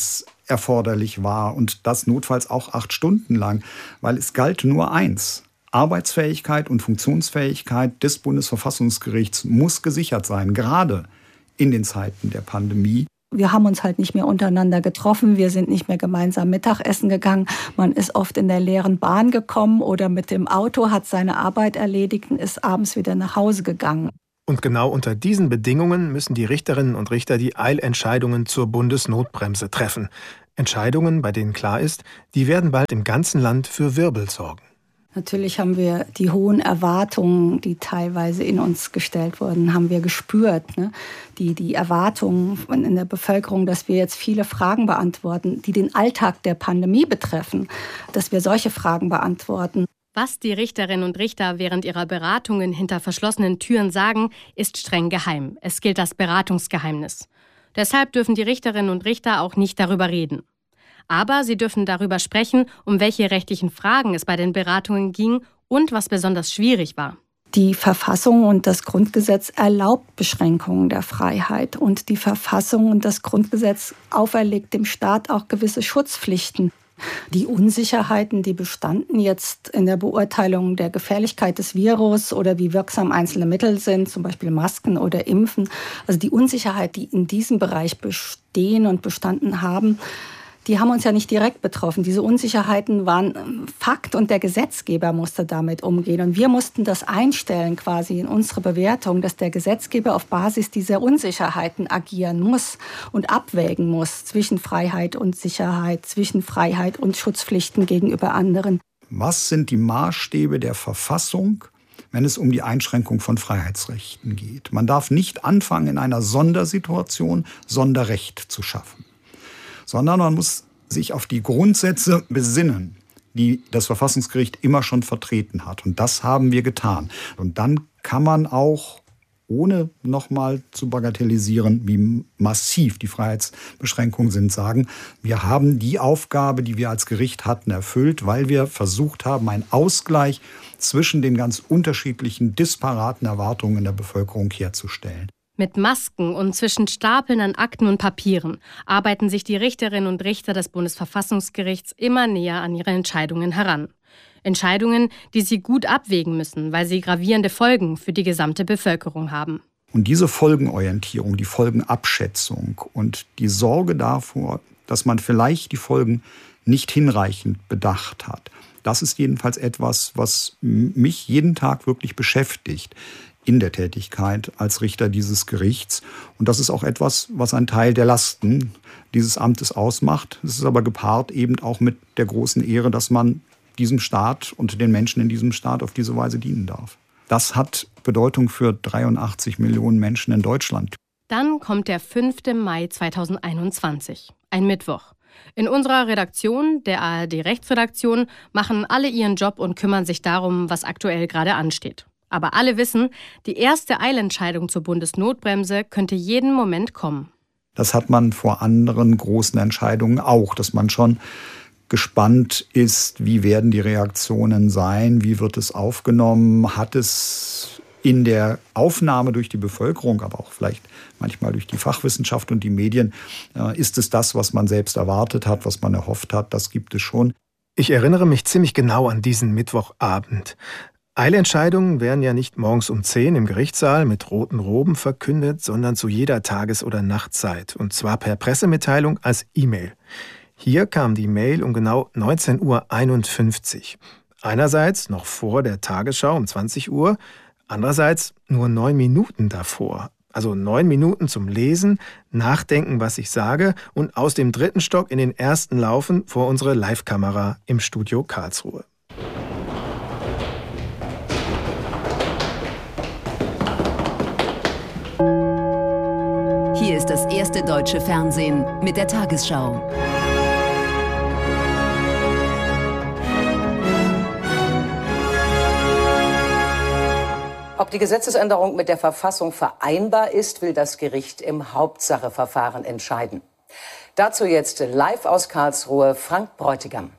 erforderlich war und das notfalls auch 8 Stunden lang, weil es galt nur eins: Arbeitsfähigkeit und Funktionsfähigkeit des Bundesverfassungsgerichts muss gesichert sein, gerade in den Zeiten der Pandemie. Wir haben uns halt nicht mehr untereinander getroffen, wir sind nicht mehr gemeinsam Mittagessen gegangen. Man ist oft in der leeren Bahn gekommen oder mit dem Auto, hat seine Arbeit erledigt und ist abends wieder nach Hause gegangen. Und genau unter diesen Bedingungen müssen die Richterinnen und Richter die Eilentscheidungen zur Bundesnotbremse treffen. Entscheidungen, bei denen klar ist, die werden bald im ganzen Land für Wirbel sorgen. Natürlich haben wir die hohen Erwartungen, die teilweise in uns gestellt wurden, haben wir gespürt. Ne? Die Erwartungen in der Bevölkerung, dass wir jetzt viele Fragen beantworten, die den Alltag der Pandemie betreffen, dass wir solche Fragen beantworten. Was die Richterinnen und Richter während ihrer Beratungen hinter verschlossenen Türen sagen, ist streng geheim. Es gilt das Beratungsgeheimnis. Deshalb dürfen die Richterinnen und Richter auch nicht darüber reden. Aber sie dürfen darüber sprechen, um welche rechtlichen Fragen es bei den Beratungen ging und was besonders schwierig war. Die Verfassung und das Grundgesetz erlaubt Beschränkungen der Freiheit. Und die Verfassung und das Grundgesetz auferlegt dem Staat auch gewisse Schutzpflichten. Die Unsicherheiten, die bestanden jetzt in der Beurteilung der Gefährlichkeit des Virus oder wie wirksam einzelne Mittel sind, zum Beispiel Masken oder Impfen, also die Unsicherheit, die in diesem Bereich bestehen und bestanden haben, die haben uns ja nicht direkt betroffen. Diese Unsicherheiten waren Fakt und der Gesetzgeber musste damit umgehen. Und wir mussten das einstellen quasi in unsere Bewertung, dass der Gesetzgeber auf Basis dieser Unsicherheiten agieren muss und abwägen muss zwischen Freiheit und Sicherheit, zwischen Freiheit und Schutzpflichten gegenüber anderen. Was sind die Maßstäbe der Verfassung, wenn es um die Einschränkung von Freiheitsrechten geht? Man darf nicht anfangen, in einer Sondersituation Sonderrecht zu schaffen, sondern man muss sich auf die Grundsätze besinnen, die das Verfassungsgericht immer schon vertreten hat. Und das haben wir getan. Und dann kann man auch, ohne nochmal zu bagatellisieren, wie massiv die Freiheitsbeschränkungen sind, sagen, wir haben die Aufgabe, die wir als Gericht hatten, erfüllt, weil wir versucht haben, einen Ausgleich zwischen den ganz unterschiedlichen, disparaten Erwartungen in der Bevölkerung herzustellen. Mit Masken und zwischen Stapeln an Akten und Papieren arbeiten sich die Richterinnen und Richter des Bundesverfassungsgerichts immer näher an ihre Entscheidungen heran. Entscheidungen, die sie gut abwägen müssen, weil sie gravierende Folgen für die gesamte Bevölkerung haben. Und diese Folgenorientierung, die Folgenabschätzung und die Sorge davor, dass man vielleicht die Folgen nicht hinreichend bedacht hat, das ist jedenfalls etwas, was mich jeden Tag wirklich beschäftigt in der Tätigkeit als Richter dieses Gerichts. Und das ist auch etwas, was einen Teil der Lasten dieses Amtes ausmacht. Es ist aber gepaart eben auch mit der großen Ehre, dass man diesem Staat und den Menschen in diesem Staat auf diese Weise dienen darf. Das hat Bedeutung für 83 Millionen Menschen in Deutschland. Dann kommt der 5. Mai 2021, ein Mittwoch. In unserer Redaktion, der ARD-Rechtsredaktion, machen alle ihren Job und kümmern sich darum, was aktuell gerade ansteht. Aber alle wissen, die erste Eilentscheidung zur Bundesnotbremse könnte jeden Moment kommen. Das hat man vor anderen großen Entscheidungen auch, dass man schon gespannt ist, wie werden die Reaktionen sein, wie wird es aufgenommen, hat es in der Aufnahme durch die Bevölkerung, aber auch vielleicht manchmal durch die Fachwissenschaft und die Medien, ist es das, was man selbst erwartet hat, was man erhofft hat, das gibt es schon. Ich erinnere mich ziemlich genau an diesen Mittwochabend. Eilentscheidungen werden ja nicht morgens um 10 im Gerichtssaal mit roten Roben verkündet, sondern zu jeder Tages- oder Nachtzeit. Und zwar per Pressemitteilung als E-Mail. Hier kam die Mail um genau 19:51 Uhr. Einerseits noch vor der Tagesschau um 20 Uhr, andererseits nur 9 Minuten davor. Also 9 Minuten zum Lesen, nachdenken, was ich sage und aus dem 3. Stock in den 1. laufen vor unsere Live-Kamera im Studio Karlsruhe. Hier ist das erste deutsche Fernsehen mit der Tagesschau. Ob die Gesetzesänderung mit der Verfassung vereinbar ist, will das Gericht im Hauptsacheverfahren entscheiden. Dazu jetzt live aus Karlsruhe Frank Bräutigam.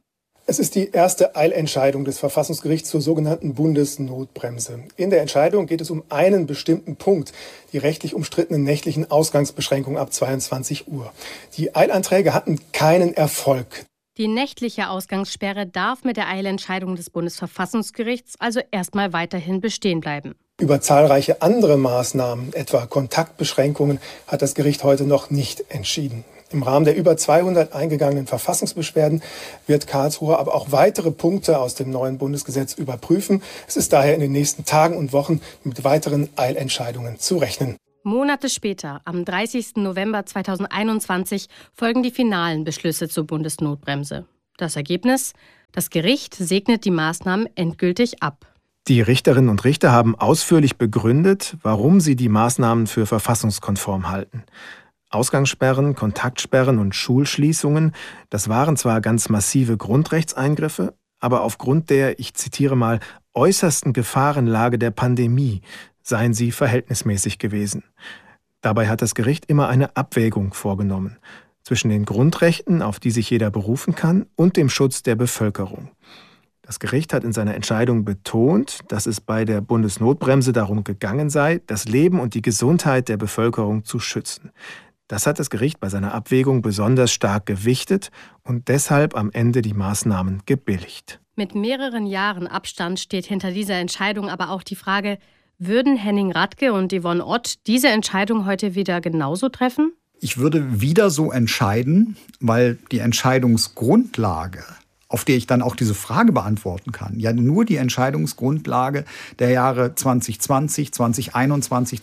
Es ist die erste Eilentscheidung des Verfassungsgerichts zur sogenannten Bundesnotbremse. In der Entscheidung geht es um einen bestimmten Punkt, die rechtlich umstrittenen nächtlichen Ausgangsbeschränkungen ab 22 Uhr. Die Eilanträge hatten keinen Erfolg. Die nächtliche Ausgangssperre darf mit der Eilentscheidung des Bundesverfassungsgerichts also erstmal weiterhin bestehen bleiben. Über zahlreiche andere Maßnahmen, etwa Kontaktbeschränkungen, hat das Gericht heute noch nicht entschieden. Im Rahmen der über 200 eingegangenen Verfassungsbeschwerden wird Karlsruhe aber auch weitere Punkte aus dem neuen Bundesgesetz überprüfen. Es ist daher in den nächsten Tagen und Wochen mit weiteren Eilentscheidungen zu rechnen. Monate später, am 30. November 2021, folgen die finalen Beschlüsse zur Bundesnotbremse. Das Ergebnis? Das Gericht segnet die Maßnahmen endgültig ab. Die Richterinnen und Richter haben ausführlich begründet, warum sie die Maßnahmen für verfassungskonform halten. Ausgangssperren, Kontaktsperren und Schulschließungen, das waren zwar ganz massive Grundrechtseingriffe, aber aufgrund der, ich zitiere mal, äußersten Gefahrenlage der Pandemie seien sie verhältnismäßig gewesen. Dabei hat das Gericht immer eine Abwägung vorgenommen zwischen den Grundrechten, auf die sich jeder berufen kann, und dem Schutz der Bevölkerung. Das Gericht hat in seiner Entscheidung betont, dass es bei der Bundesnotbremse darum gegangen sei, das Leben und die Gesundheit der Bevölkerung zu schützen. Das hat das Gericht bei seiner Abwägung besonders stark gewichtet und deshalb am Ende die Maßnahmen gebilligt. Mit mehreren Jahren Abstand steht hinter dieser Entscheidung aber auch die Frage, würden Henning Radke und Yvonne Ott diese Entscheidung heute wieder genauso treffen? Ich würde wieder so entscheiden, weil die Entscheidungsgrundlage, auf der ich dann auch diese Frage beantworten kann, ja nur die Entscheidungsgrundlage der Jahre 2020, 2021,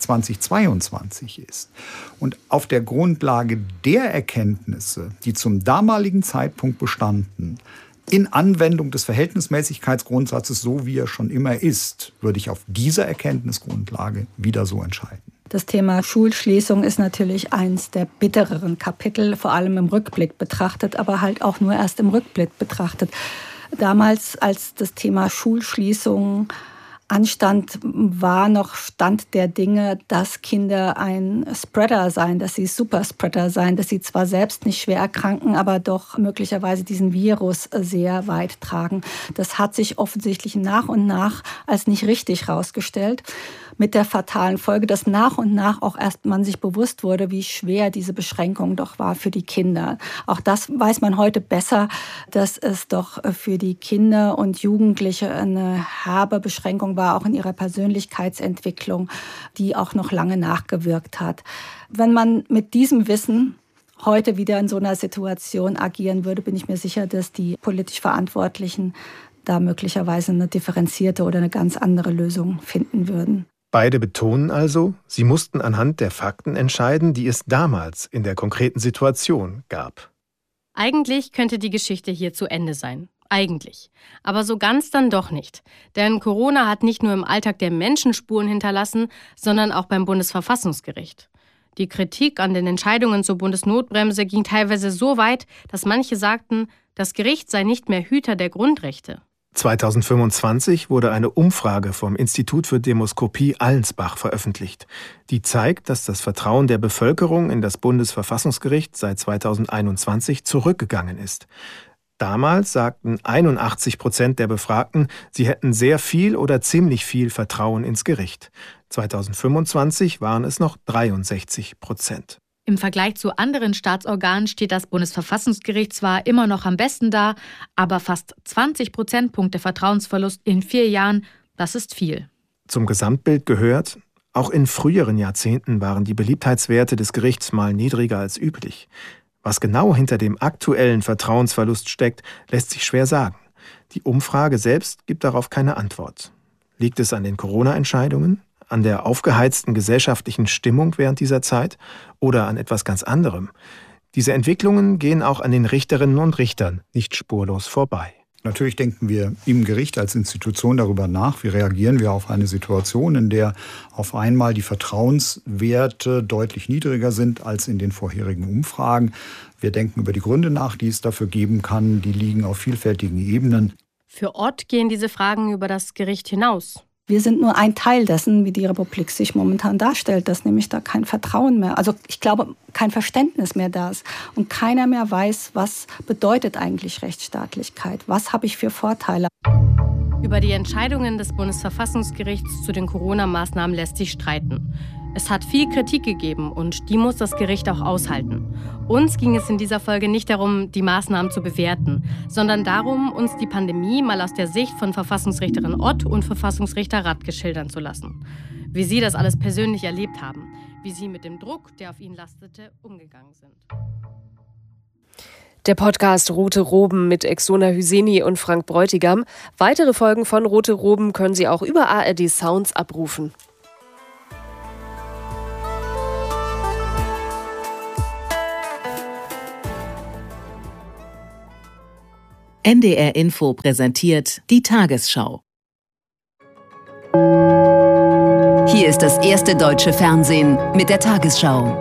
2022 ist. Und auf der Grundlage der Erkenntnisse, die zum damaligen Zeitpunkt bestanden, in Anwendung des Verhältnismäßigkeitsgrundsatzes, so wie er schon immer ist, würde ich auf dieser Erkenntnisgrundlage wieder so entscheiden. Das Thema Schulschließung ist natürlich eins der bittereren Kapitel, vor allem im Rückblick betrachtet, aber halt auch nur erst im Rückblick betrachtet. Damals, als das Thema Schulschließung anstand, war noch Stand der Dinge, dass Kinder ein Spreader seien, dass sie Superspreader seien, dass sie zwar selbst nicht schwer erkranken, aber doch möglicherweise diesen Virus sehr weit tragen. Das hat sich offensichtlich nach und nach als nicht richtig herausgestellt. Mit der fatalen Folge, dass nach und nach auch erst man sich bewusst wurde, wie schwer diese Beschränkung doch war für die Kinder. Auch das weiß man heute besser, dass es doch für die Kinder und Jugendliche eine herbe Beschränkung war, auch in ihrer Persönlichkeitsentwicklung, die auch noch lange nachgewirkt hat. Wenn man mit diesem Wissen heute wieder in so einer Situation agieren würde, bin ich mir sicher, dass die politisch Verantwortlichen da möglicherweise eine differenzierte oder eine ganz andere Lösung finden würden. Beide betonen also, sie mussten anhand der Fakten entscheiden, die es damals in der konkreten Situation gab. Eigentlich könnte die Geschichte hier zu Ende sein. Eigentlich. Aber so ganz dann doch nicht. Denn Corona hat nicht nur im Alltag der Menschen Spuren hinterlassen, sondern auch beim Bundesverfassungsgericht. Die Kritik an den Entscheidungen zur Bundesnotbremse ging teilweise so weit, dass manche sagten, das Gericht sei nicht mehr Hüter der Grundrechte. 2025 wurde eine Umfrage vom Institut für Demoskopie Allensbach veröffentlicht. Die zeigt, dass das Vertrauen der Bevölkerung in das Bundesverfassungsgericht seit 2021 zurückgegangen ist. Damals sagten 81% der Befragten, sie hätten sehr viel oder ziemlich viel Vertrauen ins Gericht. 2025 waren es noch 63%. Im Vergleich zu anderen Staatsorganen steht das Bundesverfassungsgericht zwar immer noch am besten da, aber fast 20 Prozentpunkte Vertrauensverlust in 4 Jahren, das ist viel. Zum Gesamtbild gehört, auch in früheren Jahrzehnten waren die Beliebtheitswerte des Gerichts mal niedriger als üblich. Was genau hinter dem aktuellen Vertrauensverlust steckt, lässt sich schwer sagen. Die Umfrage selbst gibt darauf keine Antwort. Liegt es an den Corona-Entscheidungen? An der aufgeheizten gesellschaftlichen Stimmung während dieser Zeit oder an etwas ganz anderem? Diese Entwicklungen gehen auch an den Richterinnen und Richtern nicht spurlos vorbei. Natürlich denken wir im Gericht als Institution darüber nach, wie reagieren wir auf eine Situation, in der auf einmal die Vertrauenswerte deutlich niedriger sind als in den vorherigen Umfragen. Wir denken über die Gründe nach, die es dafür geben kann. Die liegen auf vielfältigen Ebenen. Für Ott gehen diese Fragen über das Gericht hinaus. Wir sind nur ein Teil dessen, wie die Republik sich momentan darstellt, dass nämlich da kein Vertrauen mehr, also ich glaube, kein Verständnis mehr da ist und keiner mehr weiß, was bedeutet eigentlich Rechtsstaatlichkeit, was habe ich für Vorteile. Über die Entscheidungen des Bundesverfassungsgerichts zu den Corona-Maßnahmen lässt sich streiten. Es hat viel Kritik gegeben und die muss das Gericht auch aushalten. Uns ging es in dieser Folge nicht darum, die Maßnahmen zu bewerten, sondern darum, uns die Pandemie mal aus der Sicht von Verfassungsrichterin Ott und Verfassungsrichter Radke schildern zu lassen. Wie sie das alles persönlich erlebt haben, wie sie mit dem Druck, der auf ihnen lastete, umgegangen sind. Der Podcast Rote Roben mit Exona Hüseni und Frank Bräutigam. Weitere Folgen von Rote Roben können Sie auch über ARD Sounds abrufen. NDR Info präsentiert die Tagesschau. Hier ist das erste deutsche Fernsehen mit der Tagesschau.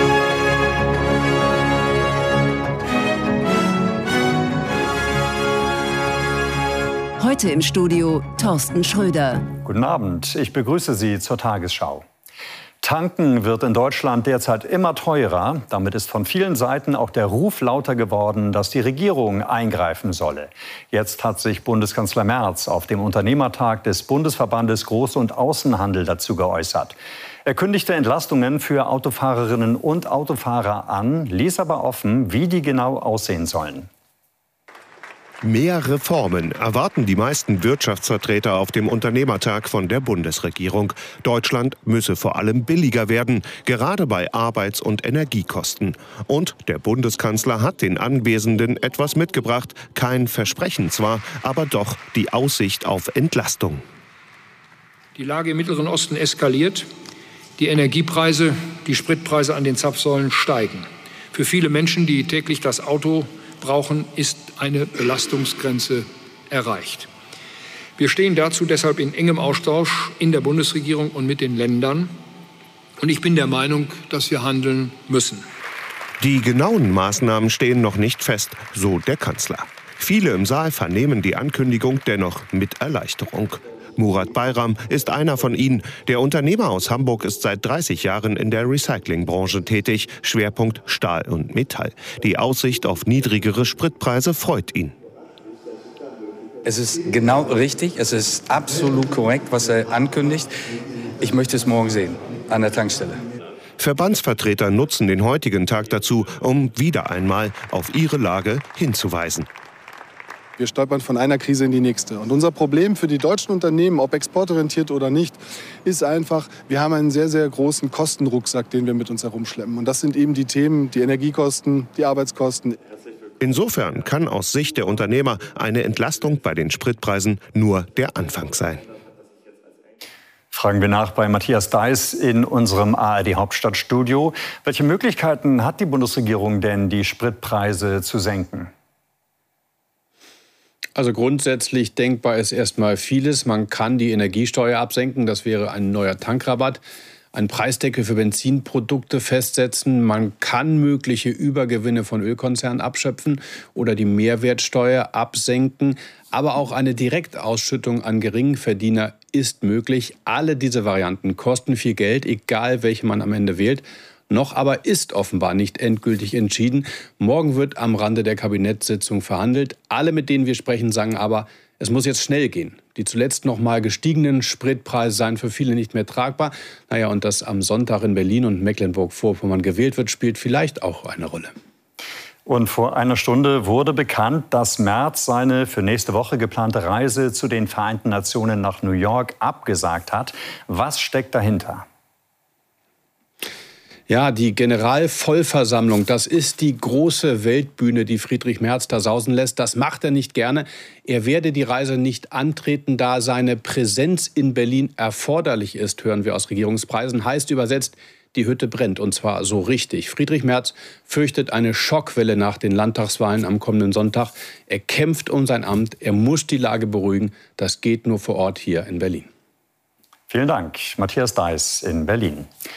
Heute im Studio Thorsten Schröder. Guten Abend, ich begrüße Sie zur Tagesschau. Tanken wird in Deutschland derzeit immer teurer. Damit ist von vielen Seiten auch der Ruf lauter geworden, dass die Regierung eingreifen solle. Jetzt hat sich Bundeskanzler Merz auf dem Unternehmertag des Bundesverbandes Groß- und Außenhandel dazu geäußert. Er kündigte Entlastungen für Autofahrerinnen und Autofahrer an, ließ aber offen, wie die genau aussehen sollen. Mehr Reformen erwarten die meisten Wirtschaftsvertreter auf dem Unternehmertag von der Bundesregierung. Deutschland müsse vor allem billiger werden, gerade bei Arbeits- und Energiekosten. Und der Bundeskanzler hat den Anwesenden etwas mitgebracht. Kein Versprechen zwar, aber doch die Aussicht auf Entlastung. Die Lage im Mittleren Osten eskaliert. Die Energiepreise, die Spritpreise an den Zapfsäulen steigen. Für viele Menschen, die täglich das Auto brauchen, ist eine Belastungsgrenze erreicht. Wir stehen dazu deshalb in engem Austausch in der Bundesregierung und mit den Ländern. Und ich bin der Meinung, dass wir handeln müssen. Die genauen Maßnahmen stehen noch nicht fest, so der Kanzler. Viele im Saal vernehmen die Ankündigung dennoch mit Erleichterung. Murat Bayram ist einer von ihnen. Der Unternehmer aus Hamburg ist seit 30 Jahren in der Recyclingbranche tätig. Schwerpunkt Stahl und Metall. Die Aussicht auf niedrigere Spritpreise freut ihn. Es ist genau richtig, es ist absolut korrekt, was er ankündigt. Ich möchte es morgen sehen, an der Tankstelle. Verbandsvertreter nutzen den heutigen Tag dazu, um wieder einmal auf ihre Lage hinzuweisen. Wir stolpern von einer Krise in die nächste. Und unser Problem für die deutschen Unternehmen, ob exportorientiert oder nicht, ist einfach, wir haben einen sehr, sehr großen Kostenrucksack, den wir mit uns herumschleppen. Und das sind eben die Themen, die Energiekosten, die Arbeitskosten. Insofern kann aus Sicht der Unternehmer eine Entlastung bei den Spritpreisen nur der Anfang sein. Fragen wir nach bei Matthias Deiß in unserem ARD-Hauptstadtstudio. Welche Möglichkeiten hat die Bundesregierung denn, die Spritpreise zu senken? Also grundsätzlich denkbar ist erstmal vieles. Man kann die Energiesteuer absenken, das wäre ein neuer Tankrabatt. Ein Preisdeckel für Benzinprodukte festsetzen. Man kann mögliche Übergewinne von Ölkonzernen abschöpfen oder die Mehrwertsteuer absenken. Aber auch eine Direktausschüttung an Geringverdiener ist möglich. Alle diese Varianten kosten viel Geld, egal welche man am Ende wählt. Noch aber ist offenbar nicht endgültig entschieden. Morgen wird am Rande der Kabinettssitzung verhandelt. Alle, mit denen wir sprechen, sagen aber, es muss jetzt schnell gehen. Die zuletzt noch mal gestiegenen Spritpreise seien für viele nicht mehr tragbar. Und dass am Sonntag in Berlin und Mecklenburg-Vorpommern gewählt wird, spielt vielleicht auch eine Rolle. Und vor einer Stunde wurde bekannt, dass Merz seine für nächste Woche geplante Reise zu den Vereinten Nationen nach New York abgesagt hat. Was steckt dahinter? Ja, die Generalvollversammlung, das ist die große Weltbühne, die Friedrich Merz da sausen lässt. Das macht er nicht gerne. Er werde die Reise nicht antreten, da seine Präsenz in Berlin erforderlich ist, hören wir aus Regierungspreisen. Heißt übersetzt, die Hütte brennt, und zwar so richtig. Friedrich Merz fürchtet eine Schockwelle nach den Landtagswahlen am kommenden Sonntag. Er kämpft um sein Amt, er muss die Lage beruhigen. Das geht nur vor Ort hier in Berlin. Vielen Dank, Matthias Deiß in Berlin.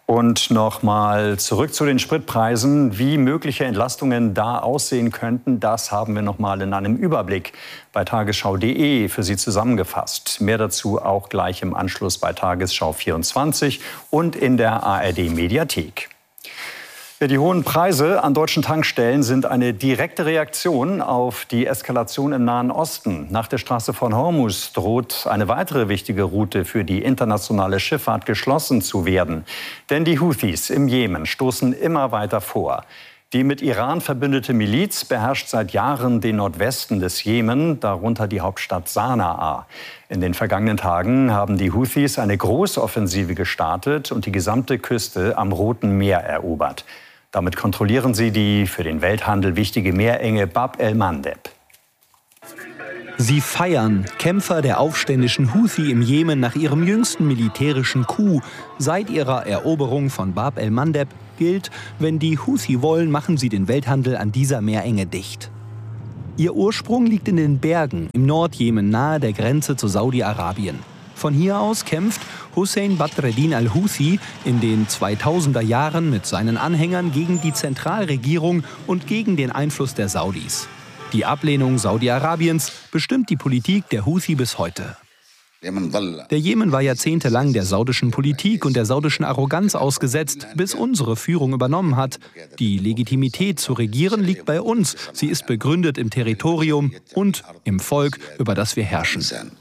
Und nochmal zurück zu den Spritpreisen. Wie mögliche Entlastungen da aussehen könnten, das haben wir nochmal in einem Überblick bei tagesschau.de für Sie zusammengefasst. Mehr dazu auch gleich im Anschluss bei Tagesschau 24 und in der ARD-Mediathek. Ja, die hohen Preise an deutschen Tankstellen sind eine direkte Reaktion auf die Eskalation im Nahen Osten. Nach der Straße von Hormuz droht eine weitere wichtige Route für die internationale Schifffahrt geschlossen zu werden. Denn die Houthis im Jemen stoßen immer weiter vor. Die mit Iran verbündete Miliz beherrscht seit Jahren den Nordwesten des Jemen, darunter die Hauptstadt Sanaa. In den vergangenen Tagen haben die Houthis eine Großoffensive gestartet und die gesamte Küste am Roten Meer erobert. Damit kontrollieren sie die für den Welthandel wichtige Meerenge Bab el-Mandeb. Sie feiern, Kämpfer der aufständischen Houthi im Jemen nach ihrem jüngsten militärischen Coup. Seit ihrer Eroberung von Bab el-Mandeb gilt, wenn die Houthi wollen, machen sie den Welthandel an dieser Meerenge dicht. Ihr Ursprung liegt in den Bergen im Nordjemen nahe der Grenze zu Saudi-Arabien. Von hier aus kämpft Hussein Badreddin al-Houthi in den 2000er Jahren mit seinen Anhängern gegen die Zentralregierung und gegen den Einfluss der Saudis. Die Ablehnung Saudi-Arabiens bestimmt die Politik der Houthi bis heute. Der Jemen war jahrzehntelang der saudischen Politik und der saudischen Arroganz ausgesetzt, bis unsere Führung übernommen hat. Die Legitimität zu regieren liegt bei uns. Sie ist begründet im Territorium und im Volk, über das wir herrschen.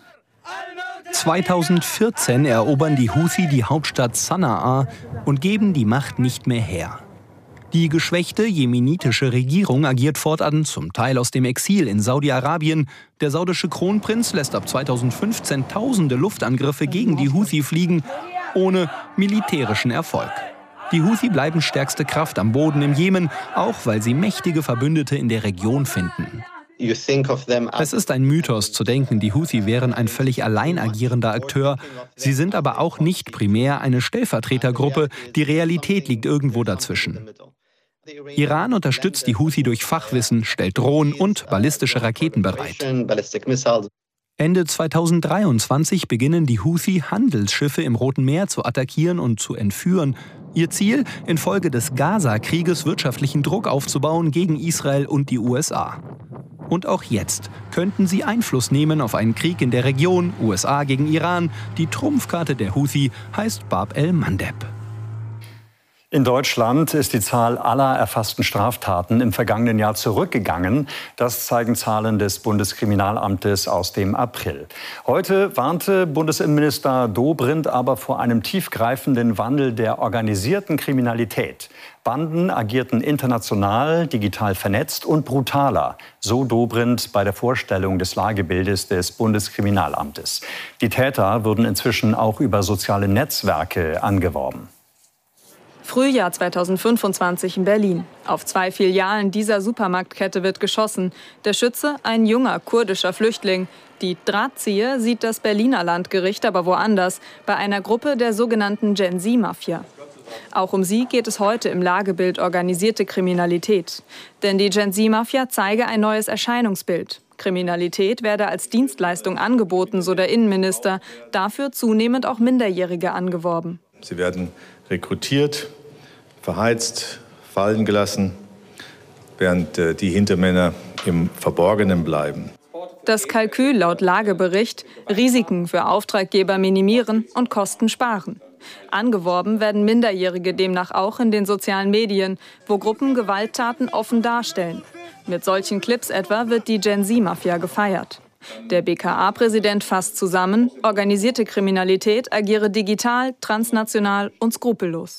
2014 erobern die Houthi die Hauptstadt Sanaa und geben die Macht nicht mehr her. Die geschwächte jemenitische Regierung agiert fortan zum Teil aus dem Exil in Saudi-Arabien. Der saudische Kronprinz lässt ab 2015 tausende Luftangriffe gegen die Houthi fliegen, ohne militärischen Erfolg. Die Houthi bleiben stärkste Kraft am Boden im Jemen, auch weil sie mächtige Verbündete in der Region finden. Es ist ein Mythos zu denken, die Houthi wären ein völlig allein agierender Akteur. Sie sind aber auch nicht primär eine Stellvertretergruppe. Die Realität liegt irgendwo dazwischen. Iran unterstützt die Houthi durch Fachwissen, stellt Drohnen und ballistische Raketen bereit. Ende 2023 beginnen die Houthi, Handelsschiffe im Roten Meer zu attackieren und zu entführen. Ihr Ziel, infolge des Gaza-Krieges wirtschaftlichen Druck aufzubauen gegen Israel und die USA. Und auch jetzt könnten sie Einfluss nehmen auf einen Krieg in der Region, USA gegen Iran. Die Trumpfkarte der Houthi heißt Bab el-Mandeb. In Deutschland ist die Zahl aller erfassten Straftaten im vergangenen Jahr zurückgegangen. Das zeigen Zahlen des Bundeskriminalamtes aus dem April. Heute warnte Bundesinnenminister Dobrindt aber vor einem tiefgreifenden Wandel der organisierten Kriminalität. Banden agierten international, digital vernetzt und brutaler, so Dobrindt bei der Vorstellung des Lagebildes des Bundeskriminalamtes. Die Täter würden inzwischen auch über soziale Netzwerke angeworben. Frühjahr 2025 in Berlin. Auf 2 Filialen dieser Supermarktkette wird geschossen. Der Schütze, ein junger kurdischer Flüchtling. Die Drahtzieher sieht das Berliner Landgericht aber woanders, bei einer Gruppe der sogenannten Gen Z-Mafia. Auch um sie geht es heute im Lagebild organisierte Kriminalität. Denn die Gen Z-Mafia zeige ein neues Erscheinungsbild. Kriminalität werde als Dienstleistung angeboten, so der Innenminister. Dafür zunehmend auch Minderjährige angeworben. Sie werden rekrutiert, verheizt, fallen gelassen, während die Hintermänner im Verborgenen bleiben. Das Kalkül laut Lagebericht: Risiken für Auftraggeber minimieren und Kosten sparen. Angeworben werden Minderjährige demnach auch in den sozialen Medien, wo Gruppen Gewalttaten offen darstellen. Mit solchen Clips etwa wird die Gen Z-Mafia gefeiert. Der BKA-Präsident fasst zusammen: Organisierte Kriminalität agiere digital, transnational und skrupellos.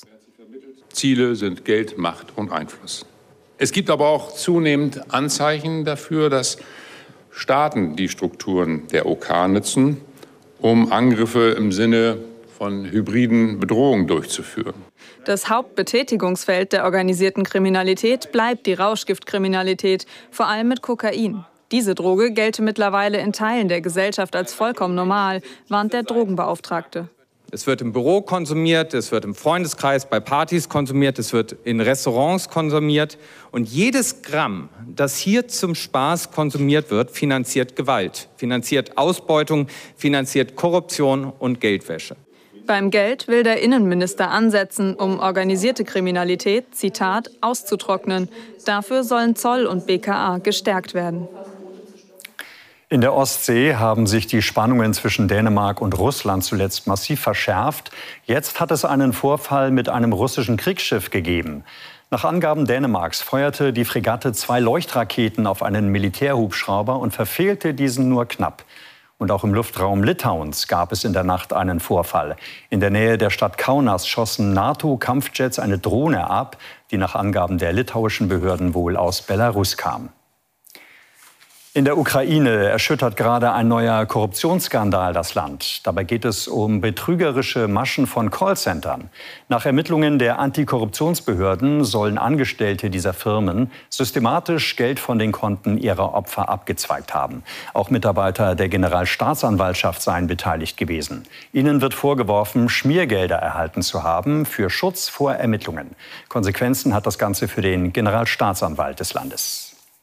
Ziele sind Geld, Macht und Einfluss. Es gibt aber auch zunehmend Anzeichen dafür, dass Staaten die Strukturen der OK nutzen, um Angriffe im Sinne von hybriden Bedrohungen durchzuführen. Das Hauptbetätigungsfeld der organisierten Kriminalität bleibt die Rauschgiftkriminalität, vor allem mit Kokain. Diese Droge gelte mittlerweile in Teilen der Gesellschaft als vollkommen normal, warnt der Drogenbeauftragte. Es wird im Büro konsumiert, es wird im Freundeskreis bei Partys konsumiert, es wird in Restaurants konsumiert. Und jedes Gramm, das hier zum Spaß konsumiert wird, finanziert Gewalt, finanziert Ausbeutung, finanziert Korruption und Geldwäsche. Beim Geld will der Innenminister ansetzen, um organisierte Kriminalität, Zitat, auszutrocknen. Dafür sollen Zoll und BKA gestärkt werden. In der Ostsee haben sich die Spannungen zwischen Dänemark und Russland zuletzt massiv verschärft. Jetzt hat es einen Vorfall mit einem russischen Kriegsschiff gegeben. Nach Angaben Dänemarks feuerte die Fregatte 2 Leuchtraketen auf einen Militärhubschrauber und verfehlte diesen nur knapp. Und auch im Luftraum Litauens gab es in der Nacht einen Vorfall. In der Nähe der Stadt Kaunas schossen NATO-Kampfjets eine Drohne ab, die nach Angaben der litauischen Behörden wohl aus Belarus kam. In der Ukraine erschüttert gerade ein neuer Korruptionsskandal das Land. Dabei geht es um betrügerische Maschen von Callcentern. Nach Ermittlungen der Antikorruptionsbehörden sollen Angestellte dieser Firmen systematisch Geld von den Konten ihrer Opfer abgezweigt haben. Auch Mitarbeiter der Generalstaatsanwaltschaft seien beteiligt gewesen. Ihnen wird vorgeworfen, Schmiergelder erhalten zu haben für Schutz vor Ermittlungen. Konsequenzen hat das Ganze für den Generalstaatsanwalt des Landes.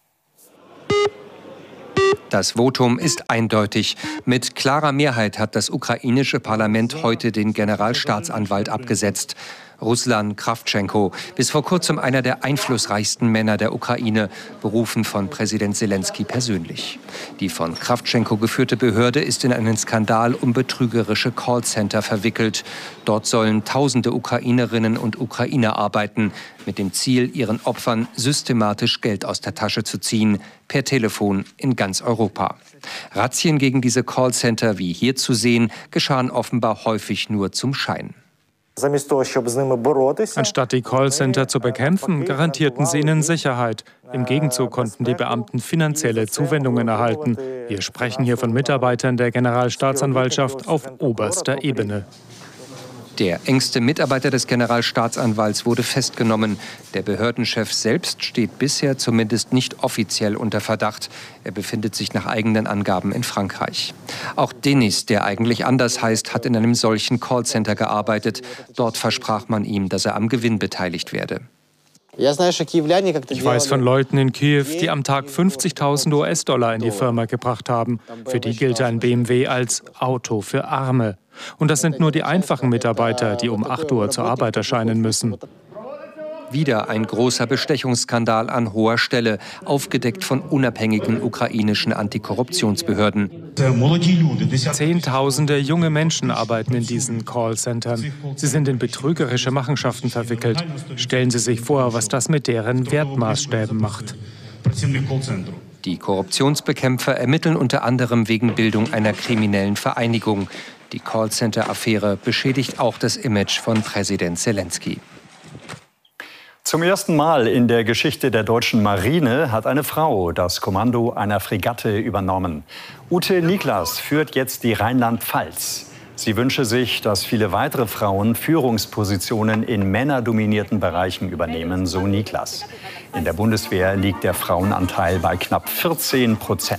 Das Votum ist eindeutig. Mit klarer Mehrheit hat das ukrainische Parlament heute den Generalstaatsanwalt abgesetzt. Ruslan Krawtschenko, bis vor kurzem einer der einflussreichsten Männer der Ukraine, berufen von Präsident Selenskyj persönlich. Die von Krawtschenko geführte Behörde ist in einen Skandal um betrügerische Callcenter verwickelt. Dort sollen tausende Ukrainerinnen und Ukrainer arbeiten, mit dem Ziel, ihren Opfern systematisch Geld aus der Tasche zu ziehen, per Telefon in ganz Europa. Razzien gegen diese Callcenter, wie hier zu sehen, geschahen offenbar häufig nur zum Schein. Anstatt die Callcenter zu bekämpfen, garantierten sie ihnen Sicherheit. Im Gegenzug konnten die Beamten finanzielle Zuwendungen erhalten. Wir sprechen hier von Mitarbeitern der Generalstaatsanwaltschaft auf oberster Ebene. Der engste Mitarbeiter des Generalstaatsanwalts wurde festgenommen. Der Behördenchef selbst steht bisher zumindest nicht offiziell unter Verdacht. Er befindet sich nach eigenen Angaben in Frankreich. Auch Denis, der eigentlich anders heißt, hat in einem solchen Callcenter gearbeitet. Dort versprach man ihm, dass er am Gewinn beteiligt werde. Ich weiß von Leuten in Kiew, die am Tag 50.000 US-Dollar in die Firma gebracht haben. Für die gilt ein BMW als Auto für Arme. Und das sind nur die einfachen Mitarbeiter, die um 8 Uhr zur Arbeit erscheinen müssen. Wieder ein großer Bestechungsskandal an hoher Stelle, aufgedeckt von unabhängigen ukrainischen Antikorruptionsbehörden. Zehntausende junge Menschen arbeiten in diesen Callcentern. Sie sind in betrügerische Machenschaften verwickelt. Stellen Sie sich vor, was das mit deren Wertmaßstäben macht. Die Korruptionsbekämpfer ermitteln unter anderem wegen Bildung einer kriminellen Vereinigung. Die Callcenter-Affäre beschädigt auch das Image von Präsident Selenskyj. Zum ersten Mal in der Geschichte der deutschen Marine hat eine Frau das Kommando einer Fregatte übernommen. Ute Niklas führt jetzt die Rheinland-Pfalz. Sie wünsche sich, dass viele weitere Frauen Führungspositionen in männerdominierten Bereichen übernehmen, so Niklas. In der Bundeswehr liegt der Frauenanteil bei knapp 14%.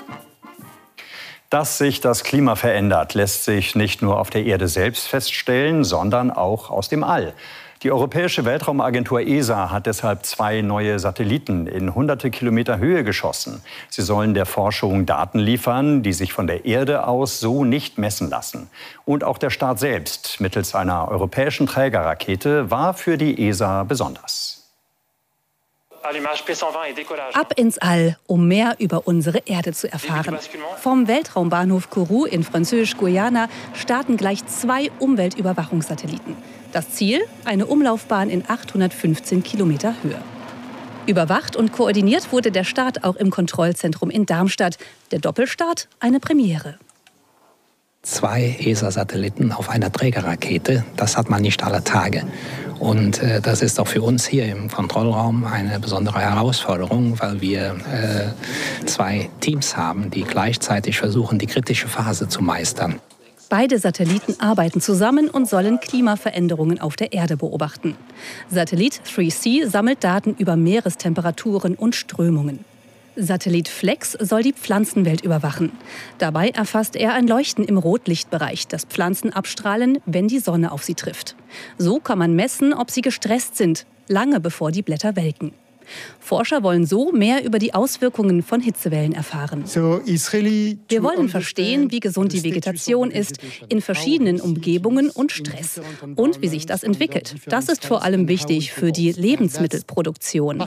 Dass sich das Klima verändert, lässt sich nicht nur auf der Erde selbst feststellen, sondern auch aus dem All. Die Europäische Weltraumagentur ESA hat deshalb 2 neue Satelliten in hunderte Kilometer Höhe geschossen. Sie sollen der Forschung Daten liefern, die sich von der Erde aus so nicht messen lassen. Und auch der Start selbst mittels einer europäischen Trägerrakete war für die ESA besonders. Ab ins All, um mehr über unsere Erde zu erfahren. Vom Weltraumbahnhof Kourou in Französisch-Guyana starten gleich 2 Umweltüberwachungssatelliten. Das Ziel? Eine Umlaufbahn in 815 Kilometer Höhe. Überwacht und koordiniert wurde der Start auch im Kontrollzentrum in Darmstadt. Der Doppelstart? Eine Premiere. 2 ESA-Satelliten auf einer Trägerrakete, das hat man nicht alle Tage. Und das ist auch für uns hier im Kontrollraum eine besondere Herausforderung, weil wir 2 Teams haben, die gleichzeitig versuchen, die kritische Phase zu meistern. Beide Satelliten arbeiten zusammen und sollen Klimaveränderungen auf der Erde beobachten. Satellit 3C sammelt Daten über Meerestemperaturen und Strömungen. Satellit Flex soll die Pflanzenwelt überwachen. Dabei erfasst er ein Leuchten im Rotlichtbereich, das Pflanzen abstrahlen, wenn die Sonne auf sie trifft. So kann man messen, ob sie gestresst sind, lange bevor die Blätter welken. Forscher wollen so mehr über die Auswirkungen von Hitzewellen erfahren. Wir wollen verstehen, wie gesund die Vegetation ist, in verschiedenen Umgebungen und Stress und wie sich das entwickelt. Das ist vor allem wichtig für die Lebensmittelproduktion.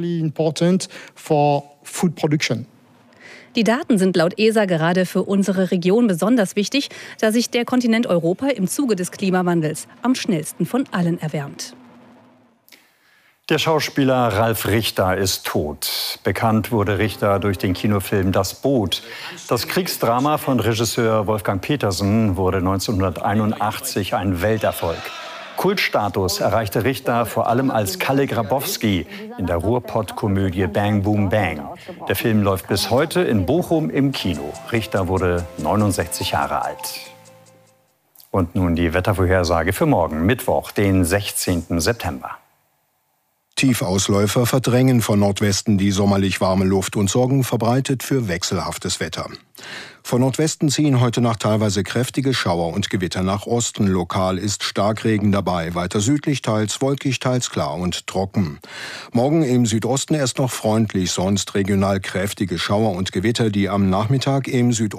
Die Daten sind laut ESA gerade für unsere Region besonders wichtig, da sich der Kontinent Europa im Zuge des Klimawandels am schnellsten von allen erwärmt. Der Schauspieler Ralf Richter ist tot. Bekannt wurde Richter durch den Kinofilm Das Boot. Das Kriegsdrama von Regisseur Wolfgang Petersen wurde 1981 ein Welterfolg. Kultstatus erreichte Richter vor allem als Kalle Grabowski in der Ruhrpott-Komödie Bang Boom Bang. Der Film läuft bis heute in Bochum im Kino. Richter wurde 69 Jahre alt. Und nun die Wettervorhersage für morgen, Mittwoch, den 16. September. Tiefausläufer verdrängen von Nordwesten die sommerlich warme Luft und sorgen verbreitet für wechselhaftes Wetter. Von Nordwesten ziehen heute Nacht teilweise kräftige Schauer und Gewitter nach Osten. Lokal ist Starkregen dabei, weiter südlich teils wolkig, teils klar und trocken. Morgen im Südosten erst noch freundlich, sonst regional kräftige Schauer und Gewitter, die am Nachmittag im Südosten